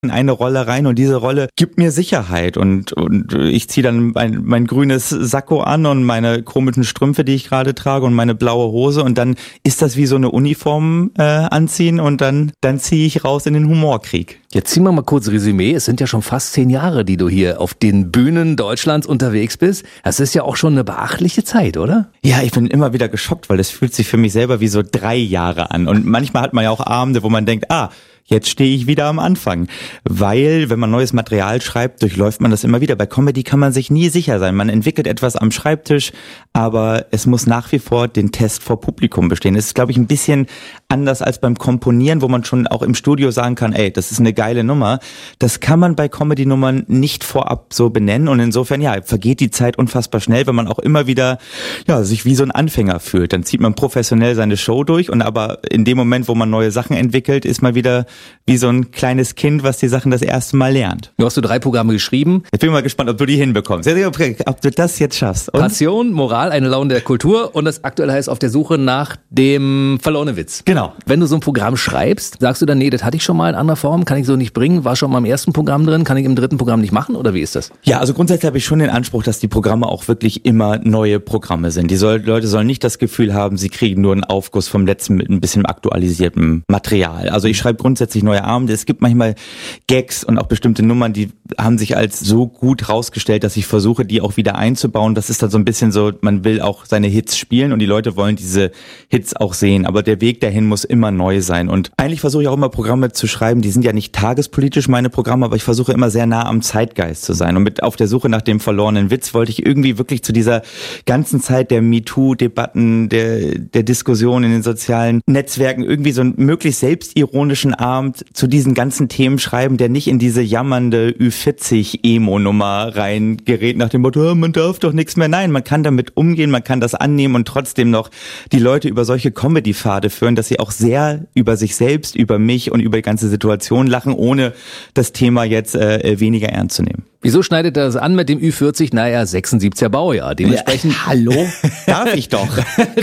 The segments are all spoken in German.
eine Rolle rein und diese Rolle gibt mir Sicherheit und ich ziehe dann mein grünes Sakko an und meine komischen Strümpfe, die ich gerade trage und meine blaue Hose und dann ist das wie so eine Uniform anziehen und dann ziehe ich raus in den Humorkrieg. Jetzt ziehen wir mal kurz Resümee. Es sind ja schon fast 10 Jahre, die du hier auf den Bühnen Deutschlands unterwegs bist. Das ist ja auch schon eine beachtliche Zeit, oder? Ja, ich bin immer wieder geschockt, weil es fühlt sich für mich selber wie so 3 Jahre an und manchmal hat man ja auch Abende, wo man denkt, jetzt stehe ich wieder am Anfang, weil wenn man neues Material schreibt, durchläuft man das immer wieder. Bei Comedy kann man sich nie sicher sein. Man entwickelt etwas am Schreibtisch, aber es muss nach wie vor den Test vor Publikum bestehen. Es ist, glaube ich, ein bisschen anders als beim Komponieren, wo man schon auch im Studio sagen kann, das ist eine geile Nummer. Das kann man bei Comedy-Nummern nicht vorab so benennen und insofern, vergeht die Zeit unfassbar schnell, wenn man auch immer wieder, sich wie so ein Anfänger fühlt. Dann zieht man professionell seine Show durch und aber in dem Moment, wo man neue Sachen entwickelt, ist man wieder wie so ein kleines Kind, was die Sachen das erste Mal lernt. Du hast 3 Programme geschrieben. Ich bin mal gespannt, ob du die hinbekommst. Ob du das jetzt schaffst. Und? Passion, Moral, eine Laune der Kultur und das aktuelle heißt Auf der Suche nach dem verlorenen Witz. Genau. Wenn du so ein Programm schreibst, sagst du dann, das hatte ich schon mal in anderer Form, kann ich so nicht bringen, war schon mal im ersten Programm drin, kann ich im dritten Programm nicht machen oder wie ist das? Ja, also grundsätzlich habe ich schon den Anspruch, dass die Programme auch wirklich immer neue Programme sind. Die Leute sollen nicht das Gefühl haben, sie kriegen nur einen Aufguss vom letzten mit ein bisschen aktualisiertem Material. Also ich schreibe grundsätzlich neue Abende. Es gibt manchmal Gags und auch bestimmte Nummern, die haben sich als so gut rausgestellt, dass ich versuche, die auch wieder einzubauen. Das ist dann so ein bisschen so, man will auch seine Hits spielen und die Leute wollen diese Hits auch sehen. Aber der Weg dahin muss immer neu sein. Und eigentlich versuche ich auch immer Programme zu schreiben, die sind ja nicht tagespolitisch, meine Programme, aber ich versuche immer sehr nah am Zeitgeist zu sein. Und mit Auf der Suche nach dem verlorenen Witz wollte ich irgendwie wirklich zu dieser ganzen Zeit der MeToo-Debatten, der Diskussion in den sozialen Netzwerken irgendwie so einen möglichst selbstironischen Abend zu diesen ganzen Themen schreiben, der nicht in diese jammernde Ü40-Emo-Nummer reingerät nach dem Motto, man darf doch nichts mehr. Nein, man kann damit umgehen, man kann das annehmen und trotzdem noch die Leute über solche Comedy-Pfade führen, dass sie auch sehr über sich selbst, über mich und über die ganze Situation lachen, ohne das Thema jetzt weniger ernst zu nehmen. Wieso schneidet er das an mit dem Ü40? 76er Baujahr. Dementsprechend. Hallo? Darf ich doch.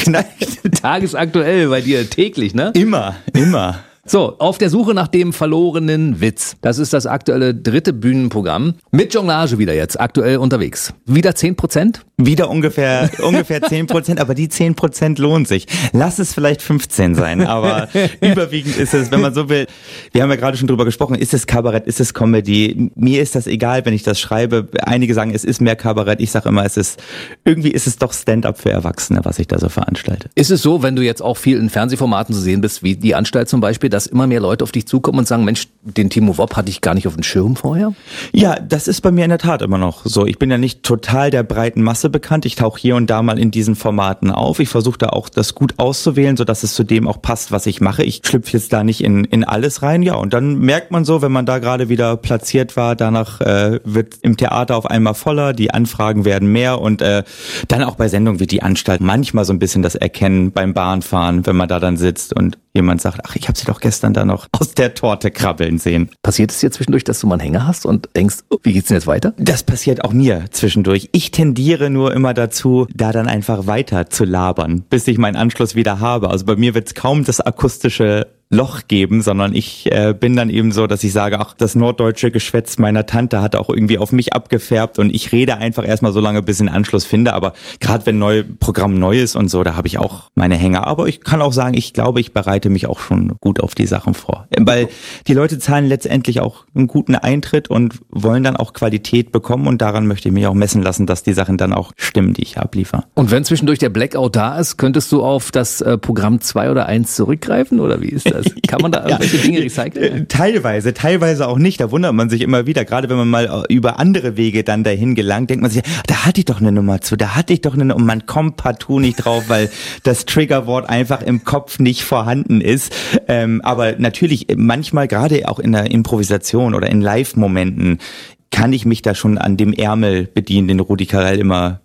Tagesaktuell bei dir täglich, ne? Immer. So, Auf der Suche nach dem verlorenen Witz. Das ist das aktuelle 3. Bühnenprogramm. Mit Jonglage wieder jetzt, aktuell unterwegs. Wieder 10%? Wieder ungefähr 10%, aber die 10% lohnt sich. Lass es vielleicht 15 sein, aber überwiegend ist es, wenn man so will, wir haben ja gerade schon drüber gesprochen, ist es Kabarett, ist es Comedy? Mir ist das egal, wenn ich das schreibe. Einige sagen, es ist mehr Kabarett. Ich sage immer, irgendwie ist es doch Stand-up für Erwachsene, was ich da so veranstalte. Ist es so, wenn du jetzt auch viel in Fernsehformaten zu sehen bist, wie die Anstalt zum Beispiel, dass immer mehr Leute auf dich zukommen und sagen, Mensch, den Timo Wopp hatte ich gar nicht auf dem Schirm vorher? Ja, das ist bei mir in der Tat immer noch so. Ich bin ja nicht total der breiten Masse bekannt. Ich tauche hier und da mal in diesen Formaten auf. Ich versuche da auch das gut auszuwählen, sodass es zu dem auch passt, was ich mache. Ich schlüpfe jetzt da nicht in alles rein. Ja, und dann merkt man so, wenn man da gerade wieder platziert war, danach wird im Theater auf einmal voller, die Anfragen werden mehr und dann auch bei Sendungen wird die Anstalt manchmal so ein bisschen das Erkennen beim Bahnfahren, wenn man da dann sitzt und jemand sagt, ach, ich habe sie doch gestern da noch aus der Torte krabbeln sehen. Passiert es dir zwischendurch, dass du mal einen Hänger hast und denkst, wie geht's denn jetzt weiter? Das passiert auch mir zwischendurch. Ich tendiere nur immer dazu, da dann einfach weiter zu labern, bis ich meinen Anschluss wieder habe. Also bei mir wird es kaum das akustische Loch geben, sondern ich bin dann eben so, dass ich sage, ach, das norddeutsche Geschwätz meiner Tante hat auch irgendwie auf mich abgefärbt und ich rede einfach erstmal so lange, bis ich einen Anschluss finde, aber gerade wenn Programm neu ist und so, da habe ich auch meine Hänger, aber ich kann auch sagen, ich glaube, ich bereite mich auch schon gut auf die Sachen vor, weil die Leute zahlen letztendlich auch einen guten Eintritt und wollen dann auch Qualität bekommen und daran möchte ich mich auch messen lassen, dass die Sachen dann auch stimmen, die ich abliefere. Und wenn zwischendurch der Blackout da ist, könntest du auf das Programm 2 oder 1 zurückgreifen oder wie ist das? Kann man da irgendwelche Dinge recyceln? Teilweise auch nicht. Da wundert man sich immer wieder. Gerade wenn man mal über andere Wege dann dahin gelangt, denkt man sich, da hatte ich doch eine Nummer zu, und man kommt partout nicht drauf, weil das Triggerwort einfach im Kopf nicht vorhanden ist. Aber natürlich, manchmal gerade auch in der Improvisation oder in Live-Momenten kann ich mich da schon an dem Ärmel bedienen, den Rudi Carrell immer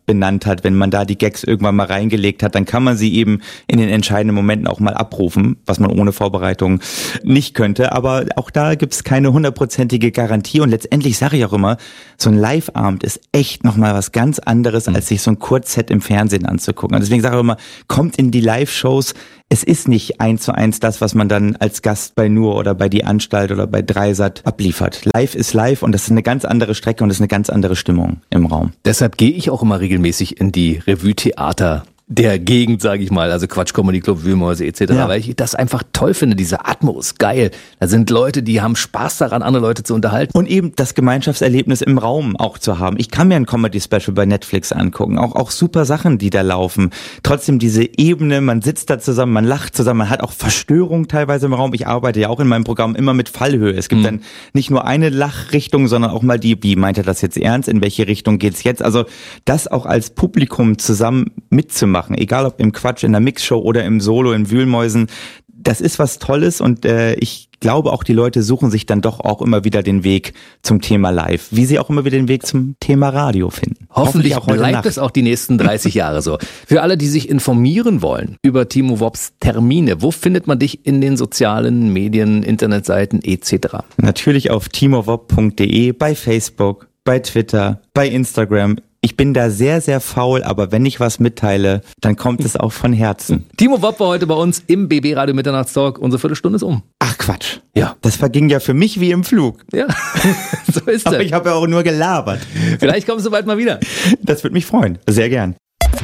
benannt hat, wenn man da die Gags irgendwann mal reingelegt hat, dann kann man sie eben in den entscheidenden Momenten auch mal abrufen, was man ohne Vorbereitung nicht könnte. Aber auch da gibt es keine 100%ige Garantie und letztendlich sage ich auch immer, so ein Live-Abend ist echt nochmal was ganz anderes, als sich so ein Kurzset im Fernsehen anzugucken. Und deswegen sage ich immer, kommt in die Live-Shows. Es ist nicht 1:1 das, was man dann als Gast bei Nur oder bei Die Anstalt oder bei Dreisat abliefert. Live ist live und das ist eine ganz andere Strecke und das ist eine ganz andere Stimmung im Raum. Deshalb gehe ich auch immer regelmäßig in die Revue-Theater der Gegend, sage ich mal, also Quatsch Comedy Club, Wühlmäuse etc., weil ich das einfach toll finde, diese Atmos, geil. Da sind Leute, die haben Spaß daran, andere Leute zu unterhalten. Und eben das Gemeinschaftserlebnis im Raum auch zu haben. Ich kann mir ein Comedy-Special bei Netflix angucken, auch super Sachen, die da laufen. Trotzdem diese Ebene, man sitzt da zusammen, man lacht zusammen, man hat auch Verstörung teilweise im Raum. Ich arbeite ja auch in meinem Programm immer mit Fallhöhe. Es gibt dann nicht nur eine Lachrichtung, sondern auch mal die, wie meint er das jetzt ernst, in welche Richtung geht's jetzt? Also das auch als Publikum zusammen mitzumachen, egal ob im Quatsch, in der Mixshow oder im Solo, in Wühlmäusen, das ist was Tolles und ich glaube auch, die Leute suchen sich dann doch auch immer wieder den Weg zum Thema Live, wie sie auch immer wieder den Weg zum Thema Radio finden. Hoffentlich auch bleibt es auch die nächsten 30 Jahre so. Für alle, die sich informieren wollen über Timo Wops Termine, wo findet man dich in den sozialen Medien, Internetseiten etc.? Natürlich auf timowopp.de, bei Facebook, bei Twitter, bei Instagram. Ich bin da sehr, sehr faul, aber wenn ich was mitteile, dann kommt es auch von Herzen. Timo Wopp war heute bei uns im BB Radio Mitternachtstalk. Unsere Viertelstunde ist um. Ach Quatsch. Ja. Das verging ja für mich wie im Flug. Ja, so ist es. Aber ich habe ja auch nur gelabert. Vielleicht kommst du bald mal wieder. Das würde mich freuen. Sehr gern.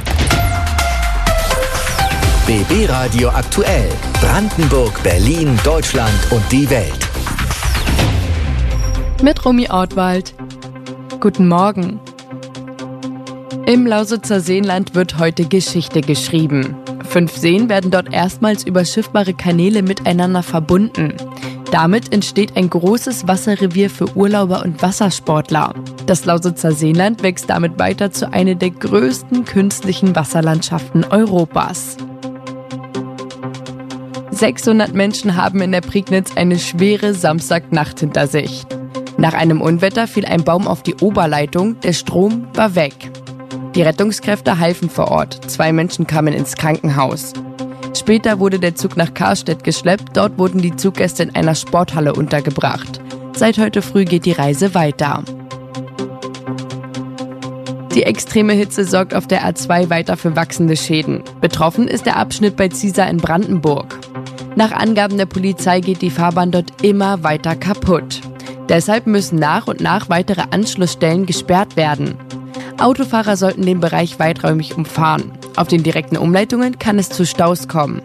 BB Radio aktuell. Brandenburg, Berlin, Deutschland und die Welt. Mit Romy Ortwald. Guten Morgen. Im Lausitzer Seenland wird heute Geschichte geschrieben. 5 Seen werden dort erstmals über schiffbare Kanäle miteinander verbunden. Damit entsteht ein großes Wasserrevier für Urlauber und Wassersportler. Das Lausitzer Seenland wächst damit weiter zu einer der größten künstlichen Wasserlandschaften Europas. 600 Menschen haben in der Prignitz eine schwere Samstagnacht hinter sich. Nach einem Unwetter fiel ein Baum auf die Oberleitung, der Strom war weg. Die Rettungskräfte halfen vor Ort. 2 Menschen kamen ins Krankenhaus. Später wurde der Zug nach Karstedt geschleppt. Dort wurden die Zuggäste in einer Sporthalle untergebracht. Seit heute früh geht die Reise weiter. Die extreme Hitze sorgt auf der A2 weiter für wachsende Schäden. Betroffen ist der Abschnitt bei Ziesar in Brandenburg. Nach Angaben der Polizei geht die Fahrbahn dort immer weiter kaputt. Deshalb müssen nach und nach weitere Anschlussstellen gesperrt werden. Autofahrer sollten den Bereich weiträumig umfahren. Auf den direkten Umleitungen kann es zu Staus kommen.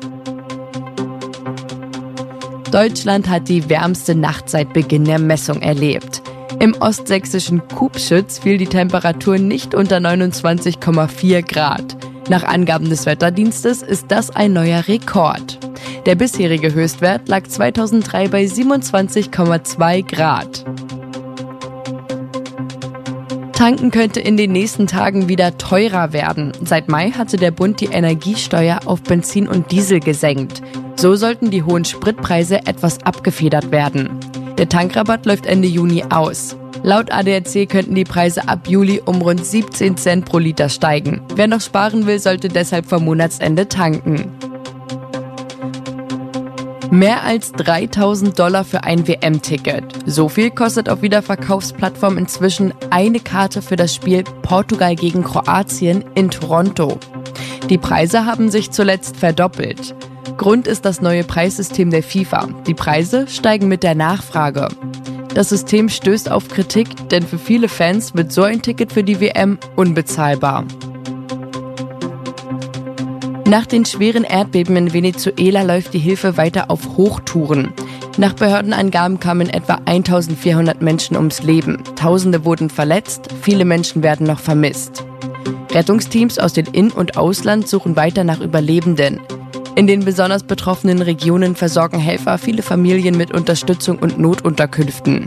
Deutschland hat die wärmste Nacht seit Beginn der Messung erlebt. Im ostsächsischen Kubschütz fiel die Temperatur nicht unter 29,4 Grad. Nach Angaben des Wetterdienstes ist das ein neuer Rekord. Der bisherige Höchstwert lag 2003 bei 27,2 Grad. Tanken könnte in den nächsten Tagen wieder teurer werden. Seit Mai hatte der Bund die Energiesteuer auf Benzin und Diesel gesenkt. So sollten die hohen Spritpreise etwas abgefedert werden. Der Tankrabatt läuft Ende Juni aus. Laut ADAC könnten die Preise ab Juli um rund 17 Cent pro Liter steigen. Wer noch sparen will, sollte deshalb vor Monatsende tanken. Mehr als $3.000 für ein WM-Ticket. So viel kostet auf Wiederverkaufsplattform inzwischen eine Karte für das Spiel Portugal gegen Kroatien in Toronto. Die Preise haben sich zuletzt verdoppelt. Grund ist das neue Preissystem der FIFA. Die Preise steigen mit der Nachfrage. Das System stößt auf Kritik, denn für viele Fans wird so ein Ticket für die WM unbezahlbar. Nach den schweren Erdbeben in Venezuela läuft die Hilfe weiter auf Hochtouren. Nach Behördenangaben kamen etwa 1400 Menschen ums Leben. Tausende wurden verletzt, viele Menschen werden noch vermisst. Rettungsteams aus dem In- und Ausland suchen weiter nach Überlebenden. In den besonders betroffenen Regionen versorgen Helfer viele Familien mit Unterstützung und Notunterkünften.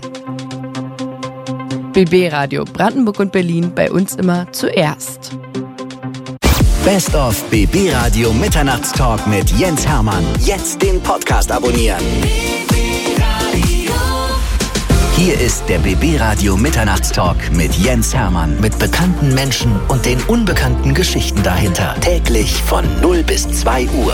BB Radio Brandenburg und Berlin, bei uns immer zuerst. Best of BB Radio Mitternachtstalk mit Jens Hermann. Jetzt den Podcast abonnieren. Hier ist der BB Radio Mitternachtstalk mit Jens Hermann. Mit bekannten Menschen und den unbekannten Geschichten dahinter. Täglich von 0 bis 2 Uhr.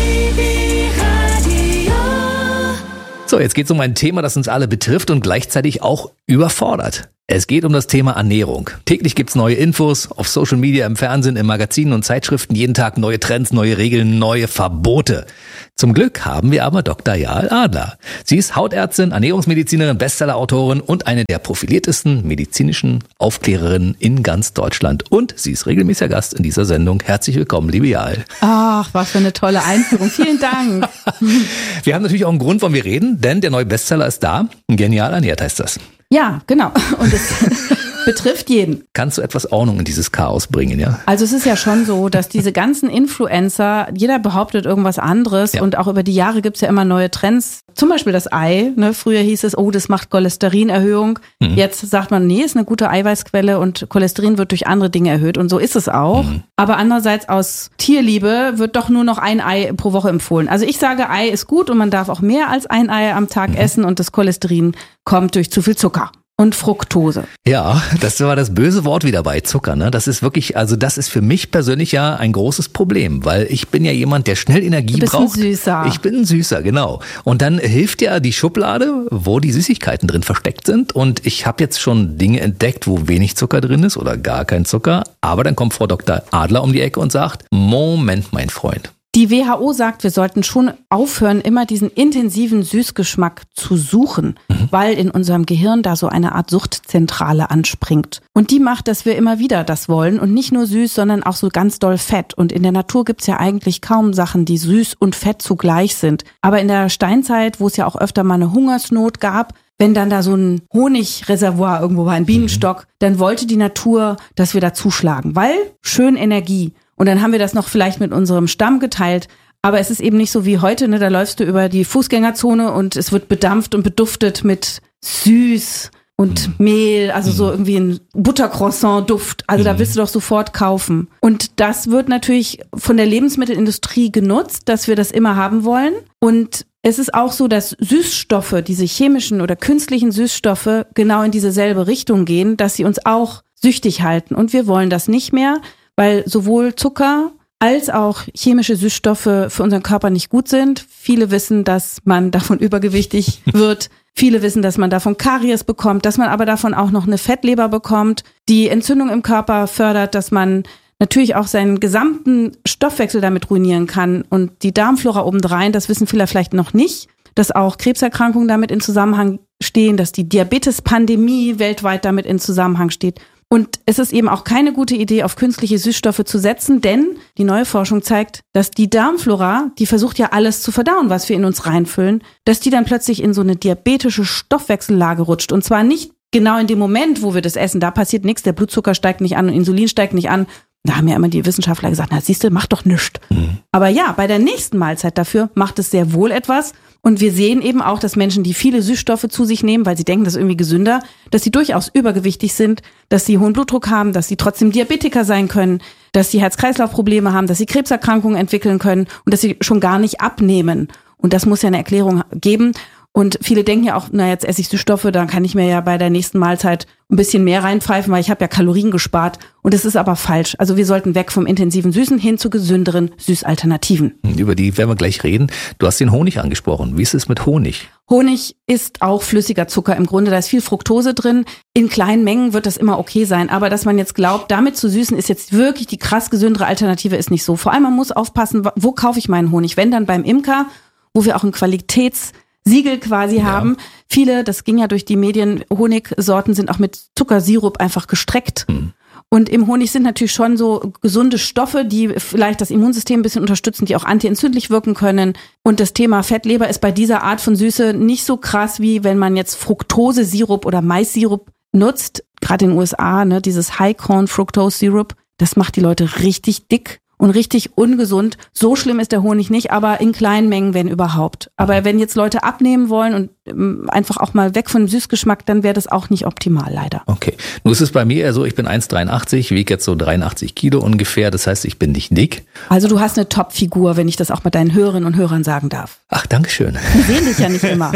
So, jetzt geht es um ein Thema, das uns alle betrifft und gleichzeitig auch überfordert. Es geht um das Thema Ernährung. Täglich gibt's neue Infos auf Social Media, im Fernsehen, in Magazinen und Zeitschriften. Jeden Tag neue Trends, neue Regeln, neue Verbote. Zum Glück haben wir aber Dr. Jael Adler. Sie ist Hautärztin, Ernährungsmedizinerin, Bestsellerautorin und eine der profiliertesten medizinischen Aufklärerinnen in ganz Deutschland. Und sie ist regelmäßiger Gast in dieser Sendung. Herzlich willkommen, liebe Jael. Ach, was für eine tolle Einführung. Vielen Dank. Wir haben natürlich auch einen Grund, warum wir reden, denn der neue Bestseller ist da. Genial ernährt heißt das. Ja, genau. Und es betrifft jeden. Kannst du etwas Ordnung in dieses Chaos bringen, ja? Also es ist ja schon so, dass diese ganzen Influencer, jeder behauptet irgendwas anderes und auch über die Jahre gibt's ja immer neue Trends. Zum Beispiel das Ei. Ne? Früher hieß es, oh, das macht Cholesterinerhöhung. Jetzt sagt man, nee, ist eine gute Eiweißquelle und Cholesterin wird durch andere Dinge erhöht und so ist es auch. Aber andererseits aus Tierliebe wird doch nur noch ein Ei pro Woche empfohlen. Also ich sage, Ei ist gut und man darf auch mehr als ein Ei am Tag essen und das Cholesterin kommt durch zu viel Zucker. Und Fructose. Ja, das war das böse Wort wieder bei Zucker, ne? Das ist wirklich, also das ist für mich persönlich ja ein großes Problem, weil ich bin ja jemand, der schnell Energie braucht. Du bist ein Süßer. Ich bin ein Süßer, genau. Und dann hilft ja die Schublade, wo die Süßigkeiten drin versteckt sind. Und ich habe jetzt schon Dinge entdeckt, wo wenig Zucker drin ist oder gar kein Zucker. Aber dann kommt Frau Dr. Adler um die Ecke und sagt, Moment, mein Freund. Die WHO sagt, wir sollten schon aufhören, immer diesen intensiven Süßgeschmack zu suchen, weil in unserem Gehirn da so eine Art Suchtzentrale anspringt. Und die macht, dass wir immer wieder das wollen und nicht nur süß, sondern auch so ganz doll fett. Und in der Natur gibt's ja eigentlich kaum Sachen, die süß und fett zugleich sind. Aber in der Steinzeit, wo es ja auch öfter mal eine Hungersnot gab, wenn dann da so ein Honigreservoir irgendwo war, ein Bienenstock, dann wollte die Natur, dass wir da zuschlagen, weil schön Energie. Und dann haben wir das noch vielleicht mit unserem Stamm geteilt. Aber es ist eben nicht so wie heute, ne? Da läufst du über die Fußgängerzone und es wird bedampft und beduftet mit süß und Mehl, also so irgendwie ein Buttercroissant-Duft. Also da willst du doch sofort kaufen. Und das wird natürlich von der Lebensmittelindustrie genutzt, dass wir das immer haben wollen. Und es ist auch so, dass Süßstoffe, diese chemischen oder künstlichen Süßstoffe, genau in dieselbe Richtung gehen, dass sie uns auch süchtig halten. Und wir wollen das nicht mehr, weil sowohl Zucker als auch chemische Süßstoffe für unseren Körper nicht gut sind. Viele wissen, dass man davon übergewichtig wird. Viele wissen, dass man davon Karies bekommt, dass man aber davon auch noch eine Fettleber bekommt, die Entzündung im Körper fördert, dass man natürlich auch seinen gesamten Stoffwechsel damit ruinieren kann. Und die Darmflora obendrein, das wissen viele vielleicht noch nicht, dass auch Krebserkrankungen damit in Zusammenhang stehen, dass die Diabetes-Pandemie weltweit damit in Zusammenhang steht. Und es ist eben auch keine gute Idee, auf künstliche Süßstoffe zu setzen, denn die neue Forschung zeigt, dass die Darmflora, die versucht ja alles zu verdauen, was wir in uns reinfüllen, dass die dann plötzlich in so eine diabetische Stoffwechsellage rutscht. Und zwar nicht genau in dem Moment, wo wir das essen, da passiert nichts, der Blutzucker steigt nicht an und Insulin steigt nicht an. Da haben ja immer die Wissenschaftler gesagt, na siehst du, macht doch nichts. Aber ja, bei der nächsten Mahlzeit dafür macht es sehr wohl etwas. Und wir sehen eben auch, dass Menschen, die viele Süßstoffe zu sich nehmen, weil sie denken, das ist irgendwie gesünder, dass sie durchaus übergewichtig sind, dass sie hohen Blutdruck haben, dass sie trotzdem Diabetiker sein können, dass sie Herz-Kreislauf-Probleme haben, dass sie Krebserkrankungen entwickeln können und dass sie schon gar nicht abnehmen. Und das muss ja eine Erklärung geben. Und viele denken ja auch, na jetzt esse ich Süßstoffe, dann kann ich mir ja bei der nächsten Mahlzeit ein bisschen mehr reinpfeifen, weil ich habe ja Kalorien gespart. Und das ist aber falsch. Also wir sollten weg vom intensiven Süßen hin zu gesünderen Süßalternativen. Über die werden wir gleich reden. Du hast den Honig angesprochen. Wie ist es mit Honig? Honig ist auch flüssiger Zucker im Grunde. Da ist viel Fructose drin. In kleinen Mengen wird das immer okay sein. Aber dass man jetzt glaubt, damit zu süßen ist jetzt wirklich die krass gesündere Alternative, ist nicht so. Vor allem, man muss aufpassen, wo kaufe ich meinen Honig? Wenn dann beim Imker, wo wir auch ein Qualitätssiegel quasi haben. Viele, das ging ja durch die Medien, Honigsorten sind auch mit Zuckersirup einfach gestreckt. Und im Honig sind natürlich schon so gesunde Stoffe, die vielleicht das Immunsystem ein bisschen unterstützen, die auch antientzündlich wirken können. Und das Thema Fettleber ist bei dieser Art von Süße nicht so krass, wie wenn man jetzt Fructose-Sirup oder Mais-Sirup nutzt. Gerade in den USA, ne, dieses High-Corn-Fructose-Sirup, das macht die Leute richtig dick und richtig ungesund. So schlimm ist der Honig nicht, aber in kleinen Mengen, wenn überhaupt. Aber wenn jetzt Leute abnehmen wollen und einfach auch mal weg von dem Süßgeschmack, dann wäre das auch nicht optimal, leider. Okay. Nun ist es bei mir eher so, ich bin 1,83, wiege jetzt so 83 Kilo ungefähr. Das heißt, ich bin nicht dick. Also du hast eine Top-Figur, wenn ich das auch mal deinen Hörerinnen und Hörern sagen darf. Ach, dankeschön. Die sehen dich ja nicht immer.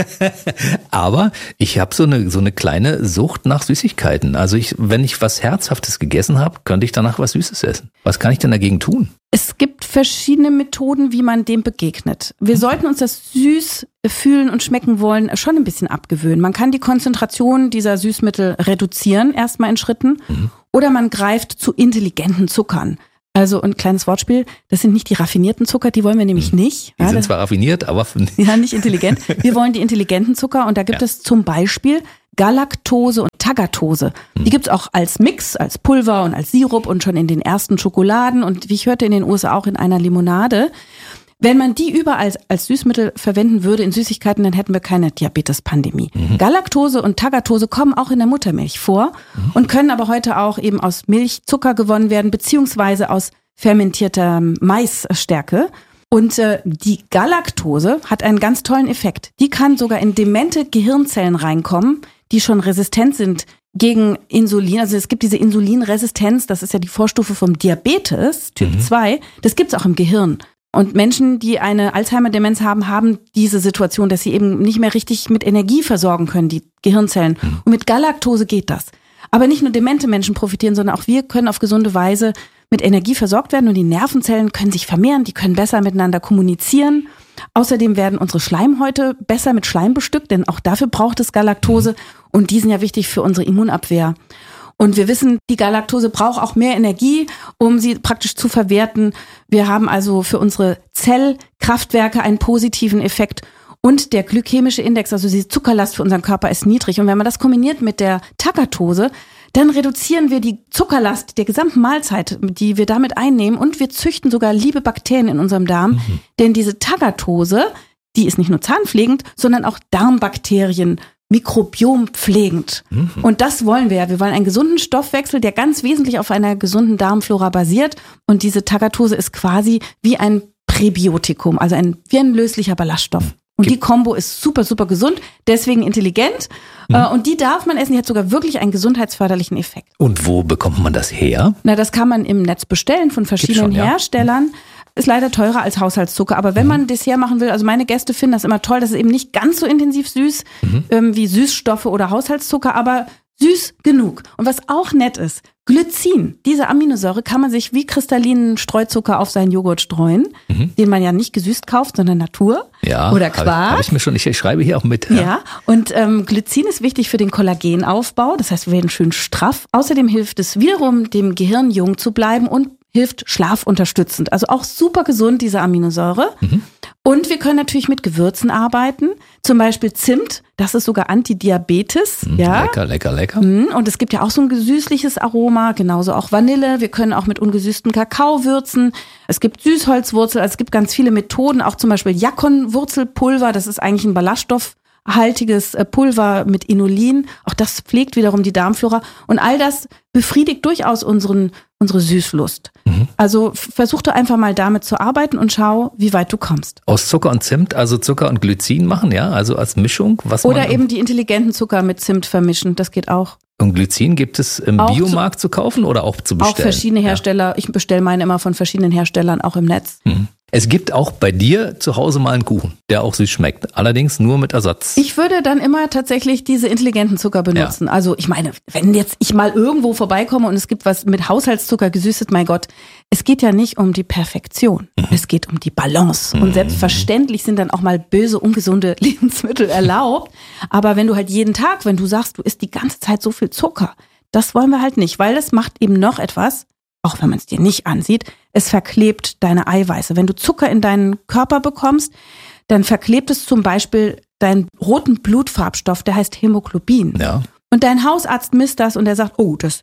Aber ich habe so eine kleine Sucht nach Süßigkeiten. Also wenn ich was Herzhaftes gegessen habe, könnte ich danach was Süßes essen. Was kann ich denn dagegen tun? Es gibt verschiedene Methoden, wie man dem begegnet. Wir sollten uns das süß fühlen und schmecken wollen schon ein bisschen abgewöhnen. Man kann die Konzentration dieser Süßmittel reduzieren, erstmal in Schritten. Oder man greift zu intelligenten Zuckern. Also ein kleines Wortspiel, das sind nicht die raffinierten Zucker, die wollen wir nämlich nicht. Die sind zwar raffiniert, aber ja, nicht intelligent. Wir wollen die intelligenten Zucker und da gibt es zum Beispiel Galaktose und Tagatose. Die gibt's auch als Mix, als Pulver und als Sirup und schon in den ersten Schokoladen und wie ich hörte in den USA auch in einer Limonade. Wenn man die überall als Süßmittel verwenden würde in Süßigkeiten, dann hätten wir keine Diabetes-Pandemie. Galaktose und Tagatose kommen auch in der Muttermilch vor und können aber heute auch eben aus Milchzucker gewonnen werden, beziehungsweise aus fermentierter Maisstärke. Und die Galaktose hat einen ganz tollen Effekt. Die kann sogar in demente Gehirnzellen reinkommen, die schon resistent sind gegen Insulin. Also es gibt diese Insulinresistenz, das ist ja die Vorstufe vom Diabetes, Typ 2. Das gibt's auch im Gehirn. Und Menschen, die eine Alzheimer-Demenz haben, haben diese Situation, dass sie eben nicht mehr richtig mit Energie versorgen können, die Gehirnzellen. Und mit Galaktose geht das. Aber nicht nur demente Menschen profitieren, sondern auch wir können auf gesunde Weise mit Energie versorgt werden und die Nervenzellen können sich vermehren, die können besser miteinander kommunizieren. Außerdem werden unsere Schleimhäute besser mit Schleim bestückt, denn auch dafür braucht es Galaktose und die sind ja wichtig für unsere Immunabwehr. Und wir wissen, die Galaktose braucht auch mehr Energie, um sie praktisch zu verwerten. Wir haben also für unsere Zellkraftwerke einen positiven Effekt. Und der glykämische Index, also die Zuckerlast für unseren Körper, ist niedrig. Und wenn man das kombiniert mit der Tagatose, dann reduzieren wir die Zuckerlast der gesamten Mahlzeit, die wir damit einnehmen. Und wir züchten sogar liebe Bakterien in unserem Darm. Denn diese Tagatose, die ist nicht nur zahnpflegend, sondern auch Darmbakterien mikrobiompflegend. Und das wollen wir ja. Wir wollen einen gesunden Stoffwechsel, der ganz wesentlich auf einer gesunden Darmflora basiert. Und diese Tagatose ist quasi wie ein Präbiotikum, also wie ein löslicher Ballaststoff. Und die Kombo ist super, super gesund, deswegen intelligent. Und die darf man essen, die hat sogar wirklich einen gesundheitsförderlichen Effekt. Und wo bekommt man das her? Na, das kann man im Netz bestellen von verschiedenen Herstellern. Ist leider teurer als Haushaltszucker, aber wenn man ein Dessert machen will, also meine Gäste finden das immer toll, das ist eben nicht ganz so intensiv süß wie Süßstoffe oder Haushaltszucker, aber süß genug. Und was auch nett ist, Glycin, diese Aminosäure kann man sich wie kristallinen Streuzucker auf seinen Joghurt streuen, den man ja nicht gesüßt kauft, sondern Natur oder Quark. Hab ich mir schon, ich schreibe hier auch mit. Ja, und Glycin ist wichtig für den Kollagenaufbau, das heißt, wir werden schön straff. Außerdem hilft es wiederum, dem Gehirn jung zu bleiben und hilft schlafunterstützend. Also auch super gesund, diese Aminosäure. Und wir können natürlich mit Gewürzen arbeiten. Zum Beispiel Zimt, das ist sogar Antidiabetes. Ja. Lecker, lecker, lecker. Und es gibt ja auch so ein süßliches Aroma, genauso auch Vanille. Wir können auch mit ungesüßten Kakao würzen. Es gibt Süßholzwurzel, also es gibt ganz viele Methoden, auch zum Beispiel Jakonwurzelpulver, das ist eigentlich ein ballaststoffhaltiges Pulver mit Inulin. Auch das pflegt wiederum die Darmflora. Und all das befriedigt durchaus unsere Süßlust. Also versuch doch einfach mal damit zu arbeiten und schau, wie weit du kommst. Aus Zucker und Zimt, also Zucker und Glycin machen, ja? Also als Mischung? Oder eben die intelligenten Zucker mit Zimt vermischen, das geht auch. Und Glycin gibt es im Biomarkt zu kaufen oder auch zu bestellen? Auch verschiedene Hersteller. Ja. Ich bestelle meine immer von verschiedenen Herstellern, auch im Netz. Es gibt auch bei dir zu Hause mal einen Kuchen, der auch süß schmeckt. Allerdings nur mit Ersatz. Ich würde dann immer tatsächlich diese intelligenten Zucker benutzen. Ja. Also ich meine, wenn jetzt ich mal irgendwo vorbeikomme und es gibt was mit Haushaltszucker gesüßet, mein Gott, es geht ja nicht um die Perfektion. Es geht um die Balance. Und selbstverständlich sind dann auch mal böse, ungesunde Lebensmittel erlaubt. Aber wenn du halt jeden Tag, wenn du sagst, du isst die ganze Zeit so viel Zucker, das wollen wir halt nicht, weil das macht eben noch etwas, auch wenn man es dir nicht ansieht, es verklebt deine Eiweiße. Wenn du Zucker in deinen Körper bekommst, dann verklebt es zum Beispiel deinen roten Blutfarbstoff, der heißt Hämoglobin. Ja. Und dein Hausarzt misst das und der sagt, oh, das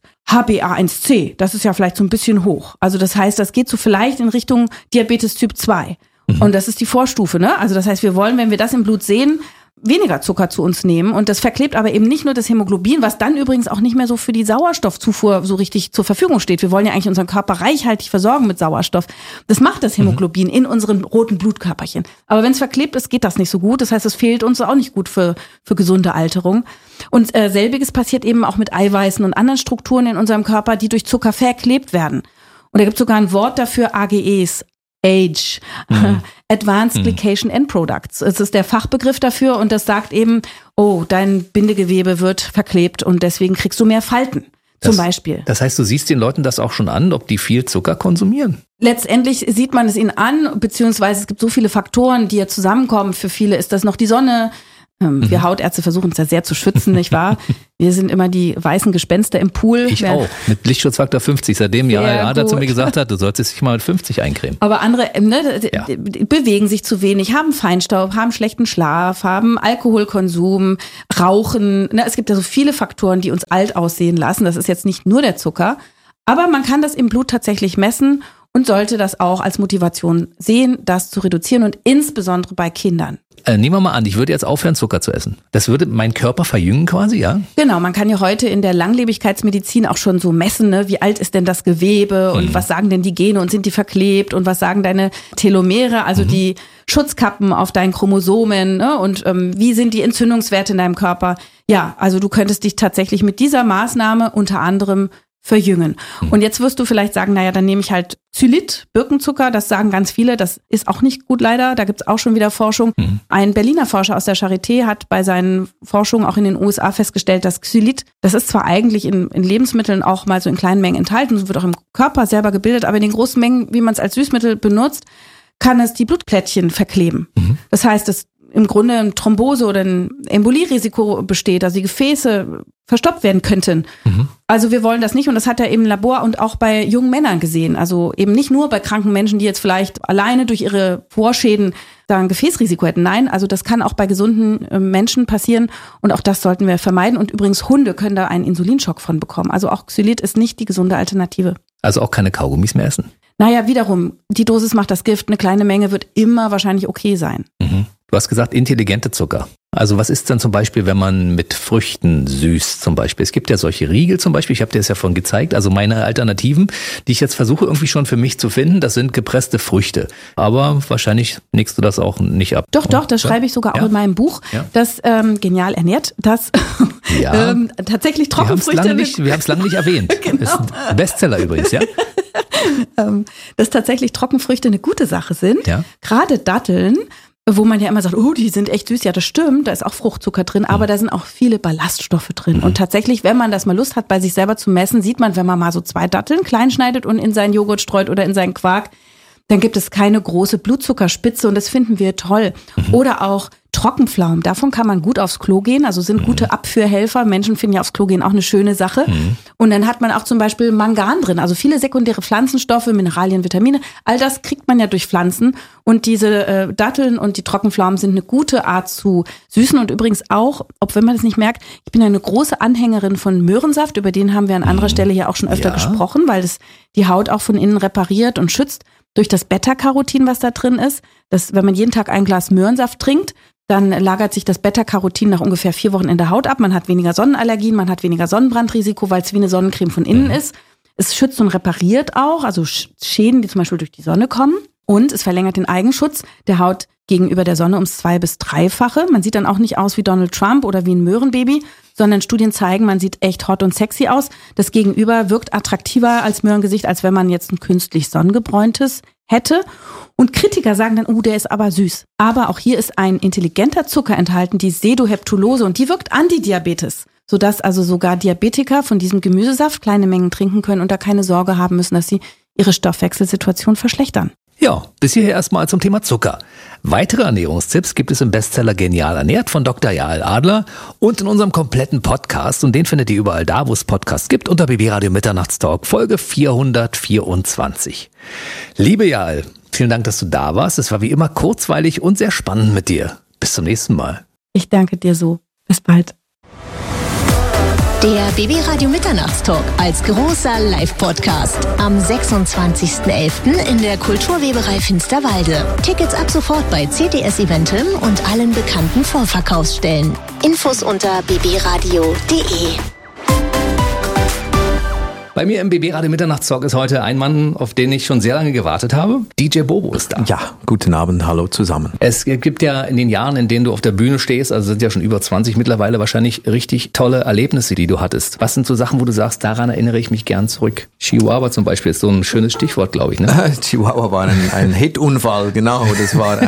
HbA1c, das ist ja vielleicht so ein bisschen hoch. Also das heißt, das geht so vielleicht in Richtung Diabetes Typ 2. Und das ist die Vorstufe, ne? Also das heißt, wir wollen, wenn wir das im Blut sehen, weniger Zucker zu uns nehmen und das verklebt aber eben nicht nur das Hämoglobin, was dann übrigens auch nicht mehr so für die Sauerstoffzufuhr so richtig zur Verfügung steht. Wir wollen ja eigentlich unseren Körper reichhaltig versorgen mit Sauerstoff. Das macht das Hämoglobin in unseren roten Blutkörperchen. Aber wenn es verklebt ist, geht das nicht so gut. Das heißt, es fehlt uns auch nicht gut für gesunde Alterung. Und selbiges passiert eben auch mit Eiweißen und anderen Strukturen in unserem Körper, die durch Zucker verklebt werden. Und da gibt es sogar ein Wort dafür, AGEs. Age, Advanced Glycation End Products. Es ist der Fachbegriff dafür und das sagt eben, oh, dein Bindegewebe wird verklebt und deswegen kriegst du mehr Falten, zum Beispiel. Das heißt, du siehst den Leuten das auch schon an, ob die viel Zucker konsumieren? Letztendlich sieht man es ihnen an, beziehungsweise es gibt so viele Faktoren, die ja zusammenkommen. Für viele ist das noch die Sonne. Wir Hautärzte versuchen uns da sehr zu schützen, nicht wahr? Wir sind immer die weißen Gespenster im Pool. Ich auch, mit Lichtschutzfaktor 50, seitdem der Arzt zu mir gesagt hat, du solltest dich mal mit 50 eincremen. Aber andere bewegen sich zu wenig, haben Feinstaub, haben schlechten Schlaf, haben Alkoholkonsum, Rauchen. Es gibt ja so viele Faktoren, die uns alt aussehen lassen. Das ist jetzt nicht nur der Zucker. Aber man kann das im Blut tatsächlich messen und sollte das auch als Motivation sehen, das zu reduzieren und insbesondere bei Kindern. Nehmen wir mal an, ich würde jetzt aufhören, Zucker zu essen. Das würde meinen Körper verjüngen quasi, ja? Genau, man kann ja heute in der Langlebigkeitsmedizin auch schon so messen, ne? Wie alt ist denn das Gewebe und was sagen denn die Gene und sind die verklebt und was sagen deine Telomere, also die Schutzkappen auf deinen Chromosomen, ne? Und wie sind die Entzündungswerte in deinem Körper? Ja, also du könntest dich tatsächlich mit dieser Maßnahme unter anderem verjüngen. Und jetzt wirst du vielleicht sagen, naja, dann nehme ich halt Xylit, Birkenzucker, das sagen ganz viele, das ist auch nicht gut leider, da gibt's auch schon wieder Forschung. Ein Berliner Forscher aus der Charité hat bei seinen Forschungen auch in den USA festgestellt, dass Xylit, das ist zwar eigentlich in Lebensmitteln auch mal so in kleinen Mengen enthalten, wird auch im Körper selber gebildet, aber in den großen Mengen, wie man es als Süßmittel benutzt, kann es die Blutplättchen verkleben. Das heißt, dass im Grunde ein Thrombose oder ein Embolierisiko besteht, also die Gefäße verstopft werden könnten. Also wir wollen das nicht und das hat er eben im Labor und auch bei jungen Männern gesehen. Also eben nicht nur bei kranken Menschen, die jetzt vielleicht alleine durch ihre Vorschäden da ein Gefäßrisiko hätten. Nein, also das kann auch bei gesunden Menschen passieren und auch das sollten wir vermeiden. Und übrigens Hunde können da einen Insulinschock von bekommen. Also auch Xylit ist nicht die gesunde Alternative. Also auch keine Kaugummis mehr essen? Naja, wiederum, die Dosis macht das Gift. Eine kleine Menge wird immer wahrscheinlich okay sein. Du hast gesagt, intelligente Zucker. Also was ist dann zum Beispiel, wenn man mit Früchten süßt zum Beispiel? Es gibt ja solche Riegel zum Beispiel, ich habe dir das ja vorhin gezeigt. Also meine Alternativen, die ich jetzt versuche irgendwie schon für mich zu finden, das sind gepresste Früchte. Aber wahrscheinlich nickst du das auch nicht ab. Doch, das schreibe ich sogar auch in meinem Buch, das Genial ernährt, das tatsächlich Trockenfrüchte... Wir haben es lange nicht erwähnt. Genau. Das ist ein Bestseller übrigens, ja? Dass tatsächlich Trockenfrüchte eine gute Sache sind. Ja. Gerade Datteln, wo man ja immer sagt, oh, die sind echt süß. Ja, das stimmt, da ist auch Fruchtzucker drin, aber da sind auch viele Ballaststoffe drin. Und tatsächlich, wenn man das mal Lust hat, bei sich selber zu messen, sieht man, wenn man mal so 2 Datteln klein schneidet und in seinen Joghurt streut oder in seinen Quark, dann gibt es keine große Blutzuckerspitze und das finden wir toll. Oder auch Trockenpflaumen, davon kann man gut aufs Klo gehen, also sind gute Abführhelfer. Menschen finden ja aufs Klo gehen auch eine schöne Sache. Und dann hat man auch zum Beispiel Mangan drin, also viele sekundäre Pflanzenstoffe, Mineralien, Vitamine, all das kriegt man ja durch Pflanzen. Und diese Datteln und die Trockenpflaumen sind eine gute Art zu süßen und übrigens auch, auch wenn man das nicht merkt, ich bin eine große Anhängerin von Möhrensaft, über den haben wir an anderer Stelle ja auch schon öfter gesprochen, weil es die Haut auch von innen repariert und schützt durch das Beta-Carotin, was da drin ist. Das, wenn man jeden Tag ein Glas Möhrensaft trinkt, dann lagert sich das Beta-Carotin nach ungefähr 4 Wochen in der Haut ab. Man hat weniger Sonnenallergien, man hat weniger Sonnenbrandrisiko, weil es wie eine Sonnencreme von innen ist. Es schützt und repariert auch, also Schäden, die zum Beispiel durch die Sonne kommen. Und es verlängert den Eigenschutz der Haut gegenüber der Sonne ums 2- bis 3-fache. Man sieht dann auch nicht aus wie Donald Trump oder wie ein Möhrenbaby, sondern Studien zeigen, man sieht echt hot und sexy aus. Das Gegenüber wirkt attraktiver als Möhrengesicht, als wenn man jetzt ein künstlich sonnengebräuntes hätte. Und Kritiker sagen dann, der ist aber süß. Aber auch hier ist ein intelligenter Zucker enthalten, die Sedoheptulose, und die wirkt Antidiabetes, sodass also sogar Diabetiker von diesem Gemüsesaft kleine Mengen trinken können und da keine Sorge haben müssen, dass sie ihre Stoffwechselsituation verschlechtern. Ja, bis hierher erstmal zum Thema Zucker. Weitere Ernährungstipps gibt es im Bestseller Genial ernährt von Dr. Jael Adler und in unserem kompletten Podcast. Und den findet ihr überall da, wo es Podcasts gibt, unter BB Radio Mitternachtstalk, Folge 424. Liebe Jael, vielen Dank, dass du da warst. Es war wie immer kurzweilig und sehr spannend mit dir. Bis zum nächsten Mal. Ich danke dir so. Bis bald. Der BB Radio Mitternachtstalk als großer Live-Podcast am 26.11. in der Kulturweberei Finsterwalde. Tickets ab sofort bei CTS Eventim und allen bekannten Vorverkaufsstellen. Infos unter bbradio.de. Bei mir im BB Radio Mitternachtstalk ist heute ein Mann, auf den ich schon sehr lange gewartet habe. DJ Bobo ist da. Ja, guten Abend, hallo zusammen. Es gibt ja in den Jahren, in denen du auf der Bühne stehst, also sind ja schon über 20 mittlerweile, wahrscheinlich richtig tolle Erlebnisse, die du hattest. Was sind so Sachen, wo du sagst, daran erinnere ich mich gern zurück? Chihuahua zum Beispiel ist so ein schönes Stichwort, glaube ich, ne? Chihuahua war ein Hitunfall, genau. Das war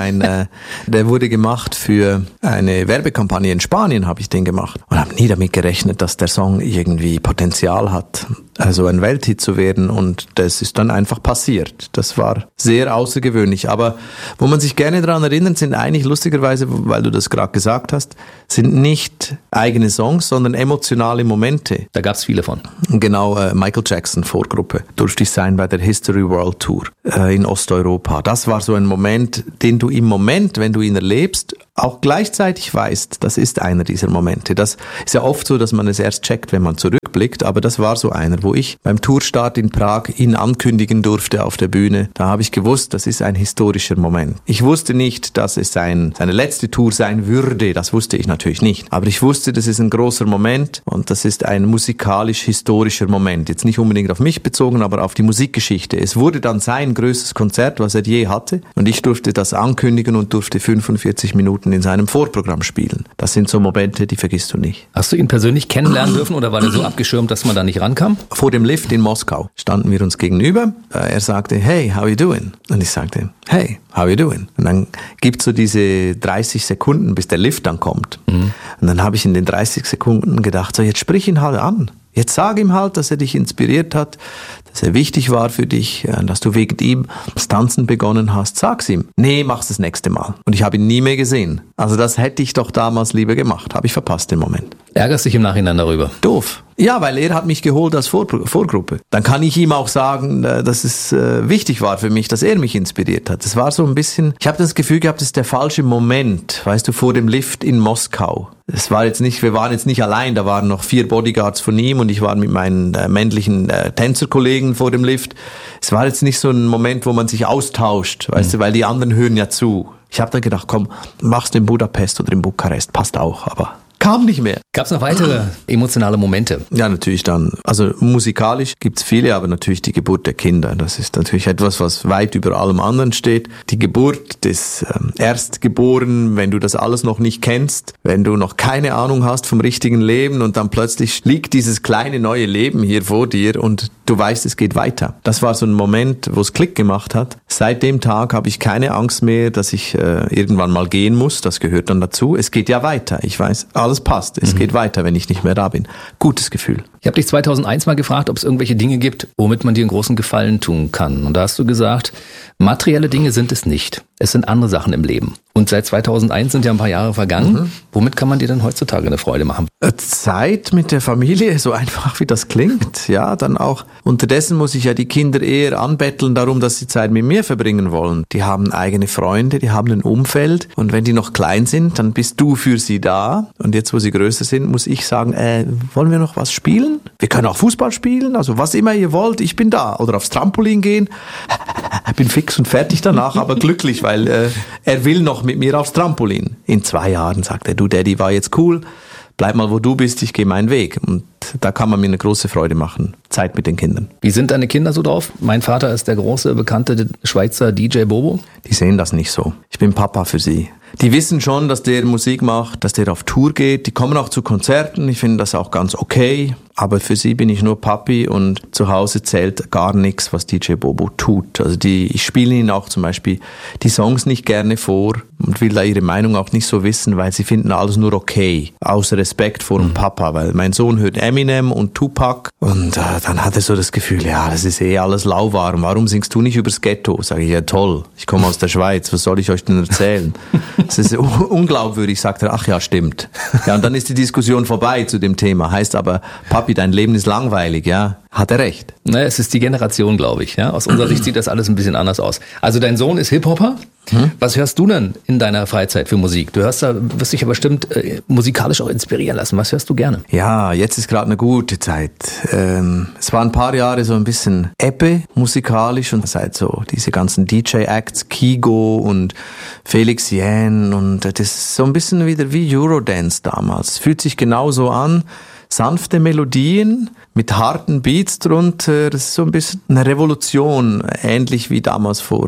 der wurde gemacht für eine Werbekampagne in Spanien, habe ich den gemacht. Und habe nie damit gerechnet, dass der Song irgendwie Potenzial hat, also ein Welthit zu werden, und das ist dann einfach passiert. Das war sehr außergewöhnlich, aber wo man sich gerne daran erinnert, sind eigentlich lustigerweise, weil du das gerade gesagt hast, sind nicht eigene Songs, sondern emotionale Momente. Da gab es viele von. Genau, Michael Jackson Vorgruppe durfte ich sein bei der History World Tour in Osteuropa. Das war so ein Moment, den du im Moment, wenn du ihn erlebst, auch gleichzeitig weißt, das ist einer dieser Momente. Das ist ja oft so, dass man es erst checkt, wenn man zurückblickt, aber das war so einer, wo ich beim Tourstart in Prag ihn ankündigen durfte auf der Bühne. Da habe ich gewusst, das ist ein historischer Moment. Ich wusste nicht, dass es seine letzte Tour sein würde, das wusste ich natürlich nicht. Aber ich wusste, das ist ein großer Moment und das ist ein musikalisch-historischer Moment. Jetzt nicht unbedingt auf mich bezogen, aber auf die Musikgeschichte. Es wurde dann sein größtes Konzert, was er je hatte, und ich durfte das ankündigen und durfte 45 Minuten in seinem Vorprogramm spielen. Das sind so Momente, die vergisst du nicht. Hast du ihn persönlich kennenlernen dürfen oder war der so abgeschirmt, dass man da nicht rankam? Vor dem Lift in Moskau standen wir uns gegenüber. Er sagte, hey, how you doing? Und ich sagte, hey, how you doing? Und dann gibt's so diese 30 Sekunden, bis der Lift dann kommt. Und dann habe ich in den 30 Sekunden gedacht, so jetzt sprich ihn halt an. Jetzt sag ihm halt, dass er dich inspiriert hat, dass er wichtig war für dich, dass du wegen ihm das Tanzen begonnen hast. Sag's ihm. Nee, mach's das nächste Mal. Und ich habe ihn nie mehr gesehen. Also das hätte ich doch damals lieber gemacht. Habe ich verpasst den Moment. Ärgerst dich im Nachhinein darüber? Doof. Ja, weil er hat mich geholt als Vorgruppe. Dann kann ich ihm auch sagen, dass es wichtig war für mich, dass er mich inspiriert hat. Das war so ein bisschen, ich habe das Gefühl gehabt, das ist der falsche Moment, weißt du, vor dem Lift in Moskau. Es war jetzt nicht, wir waren jetzt nicht allein, da waren noch 4 Bodyguards von ihm und ich war mit meinen männlichen Tänzerkollegen vor dem Lift. Es war jetzt nicht so ein Moment, wo man sich austauscht, weißt du, weil die anderen hören ja zu. Ich habe dann gedacht, komm, mach's in Budapest oder in Bukarest, passt auch, aber kam nicht mehr. Gab es noch weitere emotionale Momente? Ja, natürlich dann. Also musikalisch gibt's viele, aber natürlich die Geburt der Kinder. Das ist natürlich etwas, was weit über allem anderen steht. Die Geburt des Erstgeborenen, wenn du das alles noch nicht kennst, wenn du noch keine Ahnung hast vom richtigen Leben und dann plötzlich liegt dieses kleine neue Leben hier vor dir und du weißt, es geht weiter. Das war so ein Moment, wo es Klick gemacht hat. Seit dem Tag habe ich keine Angst mehr, dass ich irgendwann mal gehen muss. Das gehört dann dazu. Es geht ja weiter. Ich weiß, alles passt. Es geht weiter, wenn ich nicht mehr da bin. Gutes Gefühl. Ich habe dich 2001 mal gefragt, ob es irgendwelche Dinge gibt, womit man dir einen großen Gefallen tun kann. Und da hast du gesagt, materielle Dinge sind es nicht. Es sind andere Sachen im Leben. Und seit 2001 sind ja ein paar Jahre vergangen. Womit kann man dir denn heutzutage eine Freude machen? Zeit mit der Familie, so einfach wie das klingt. Ja, dann auch. Unterdessen muss ich ja die Kinder eher anbetteln darum, dass sie Zeit mit mir verbringen wollen. Die haben eigene Freunde, die haben ein Umfeld. Und wenn die noch klein sind, dann bist du für sie da. Und jetzt, wo sie größer sind, muss ich sagen, wollen wir noch was spielen? Wir können auch Fußball spielen, also was immer ihr wollt, ich bin da. Oder aufs Trampolin gehen. Bin fix und fertig danach, aber glücklich, weil er will noch mit mir aufs Trampolin. In 2 Jahren sagt er, du Daddy, war jetzt cool, bleib mal wo du bist, ich gehe meinen Weg. Und da kann man mir eine große Freude machen, Zeit mit den Kindern. Wie sind deine Kinder so drauf? Mein Vater ist der große, bekannte Schweizer DJ Bobo. Die sehen das nicht so. Ich bin Papa für sie. Die wissen schon, dass der Musik macht, dass der auf Tour geht. Die kommen auch zu Konzerten. Ich finde das auch ganz okay. Aber für sie bin ich nur Papi und zu Hause zählt gar nichts, was DJ Bobo tut. Also ich spiele ihnen auch zum Beispiel die Songs nicht gerne vor und will da ihre Meinung auch nicht so wissen, weil sie finden alles nur okay. Aus Respekt vor dem Papa, weil mein Sohn hört Eminem und Tupac und dann hat er so das Gefühl, ja, das ist alles lauwarm. Warum singst du nicht übers Ghetto? Sag ich, ja toll, ich komme aus der Schweiz, was soll ich euch denn erzählen? Das ist unglaubwürdig, sagt er, ach ja, stimmt. Ja, und dann ist die Diskussion vorbei zu dem Thema. Heißt aber, Papi Papi, dein Leben ist langweilig, ja. Hat er recht. Ne, es ist die Generation, glaube ich. Ja? Aus unserer Sicht sieht das alles ein bisschen anders aus. Also dein Sohn ist Hip-Hopper. Was hörst du denn in deiner Freizeit für Musik? Du wirst dich ja bestimmt musikalisch auch inspirieren lassen. Was hörst du gerne? Ja, jetzt ist gerade eine gute Zeit. Es war ein paar Jahre so ein bisschen Ebbe musikalisch und seit so diese ganzen DJ-Acts, Kygo und Felix Jähn und das ist so ein bisschen wieder wie Eurodance damals. Es fühlt sich genauso an. Sanfte Melodien mit harten Beats drunter, das ist so ein bisschen eine Revolution, ähnlich wie damals vor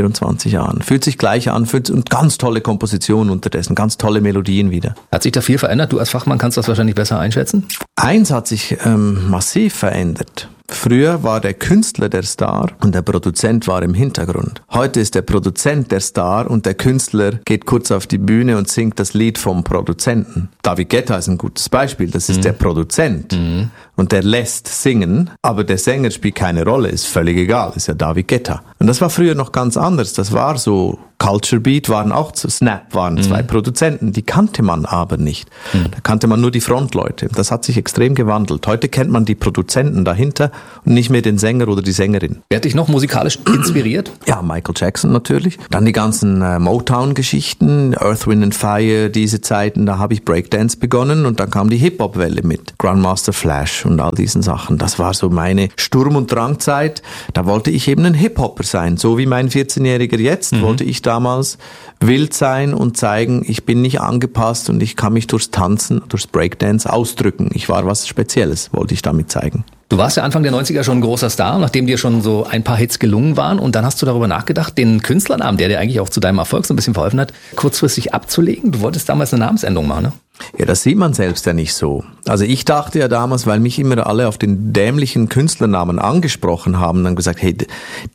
24 Jahren. Fühlt sich gleich an, und ganz tolle Kompositionen unterdessen, ganz tolle Melodien wieder. Hat sich da viel verändert? Du als Fachmann kannst das wahrscheinlich besser einschätzen? Eins hat sich massiv verändert. Früher war der Künstler der Star und der Produzent war im Hintergrund. Heute ist der Produzent der Star und der Künstler geht kurz auf die Bühne und singt das Lied vom Produzenten. David Guetta ist ein gutes Beispiel. Das ist der Produzent und der lässt singen, aber der Sänger spielt keine Rolle, ist völlig egal, ist ja David Guetta. Und das war früher noch ganz anders. Das war so, Culture Beat waren auch zu Snap, waren zwei Produzenten, die kannte man aber nicht. Da kannte man nur die Frontleute. Das hat sich extrem gewandelt. Heute kennt man die Produzenten dahinter und nicht mehr den Sänger oder die Sängerin. Wer hat dich noch musikalisch inspiriert? Ja, Michael Jackson natürlich. Dann die ganzen Motown-Geschichten, Earth, Wind and Fire, diese Zeiten, da habe ich Breakdance begonnen und dann kam die Hip-Hop-Welle mit Grandmaster Flash und all diesen Sachen. Das war so meine Sturm- und Drangzeit. Da wollte ich eben ein Hip-Hopper sein. So wie mein 14-Jähriger jetzt, wollte ich damals wild sein und zeigen, ich bin nicht angepasst und ich kann mich durchs Tanzen, durchs Breakdance ausdrücken. Ich war was Spezielles, wollte ich damit zeigen. Du warst ja Anfang der 90er schon ein großer Star, nachdem dir schon so ein paar Hits gelungen waren. Und dann hast du darüber nachgedacht, den Künstlernamen, der dir eigentlich auch zu deinem Erfolg so ein bisschen verholfen hat, kurzfristig abzulegen. Du wolltest damals eine Namensänderung machen, ne? Ja, das sieht man selbst ja nicht so. Also ich dachte ja damals, weil mich immer alle auf den dämlichen Künstlernamen angesprochen haben, dann gesagt, hey,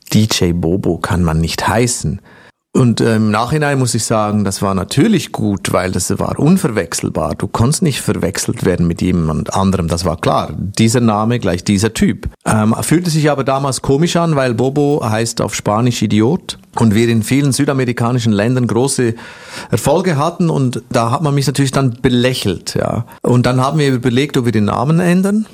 DJ Bobo kann man nicht heißen. Und im Nachhinein muss ich sagen, das war natürlich gut, weil das war unverwechselbar. Du konntest nicht verwechselt werden mit jemand anderem, das war klar. Dieser Name gleich dieser Typ. Fühlte sich aber damals komisch an, weil Bobo heißt auf Spanisch Idiot und wir in vielen südamerikanischen Ländern große Erfolge hatten und da hat man mich natürlich dann belächelt. Ja. Und dann haben wir überlegt, ob wir den Namen ändern,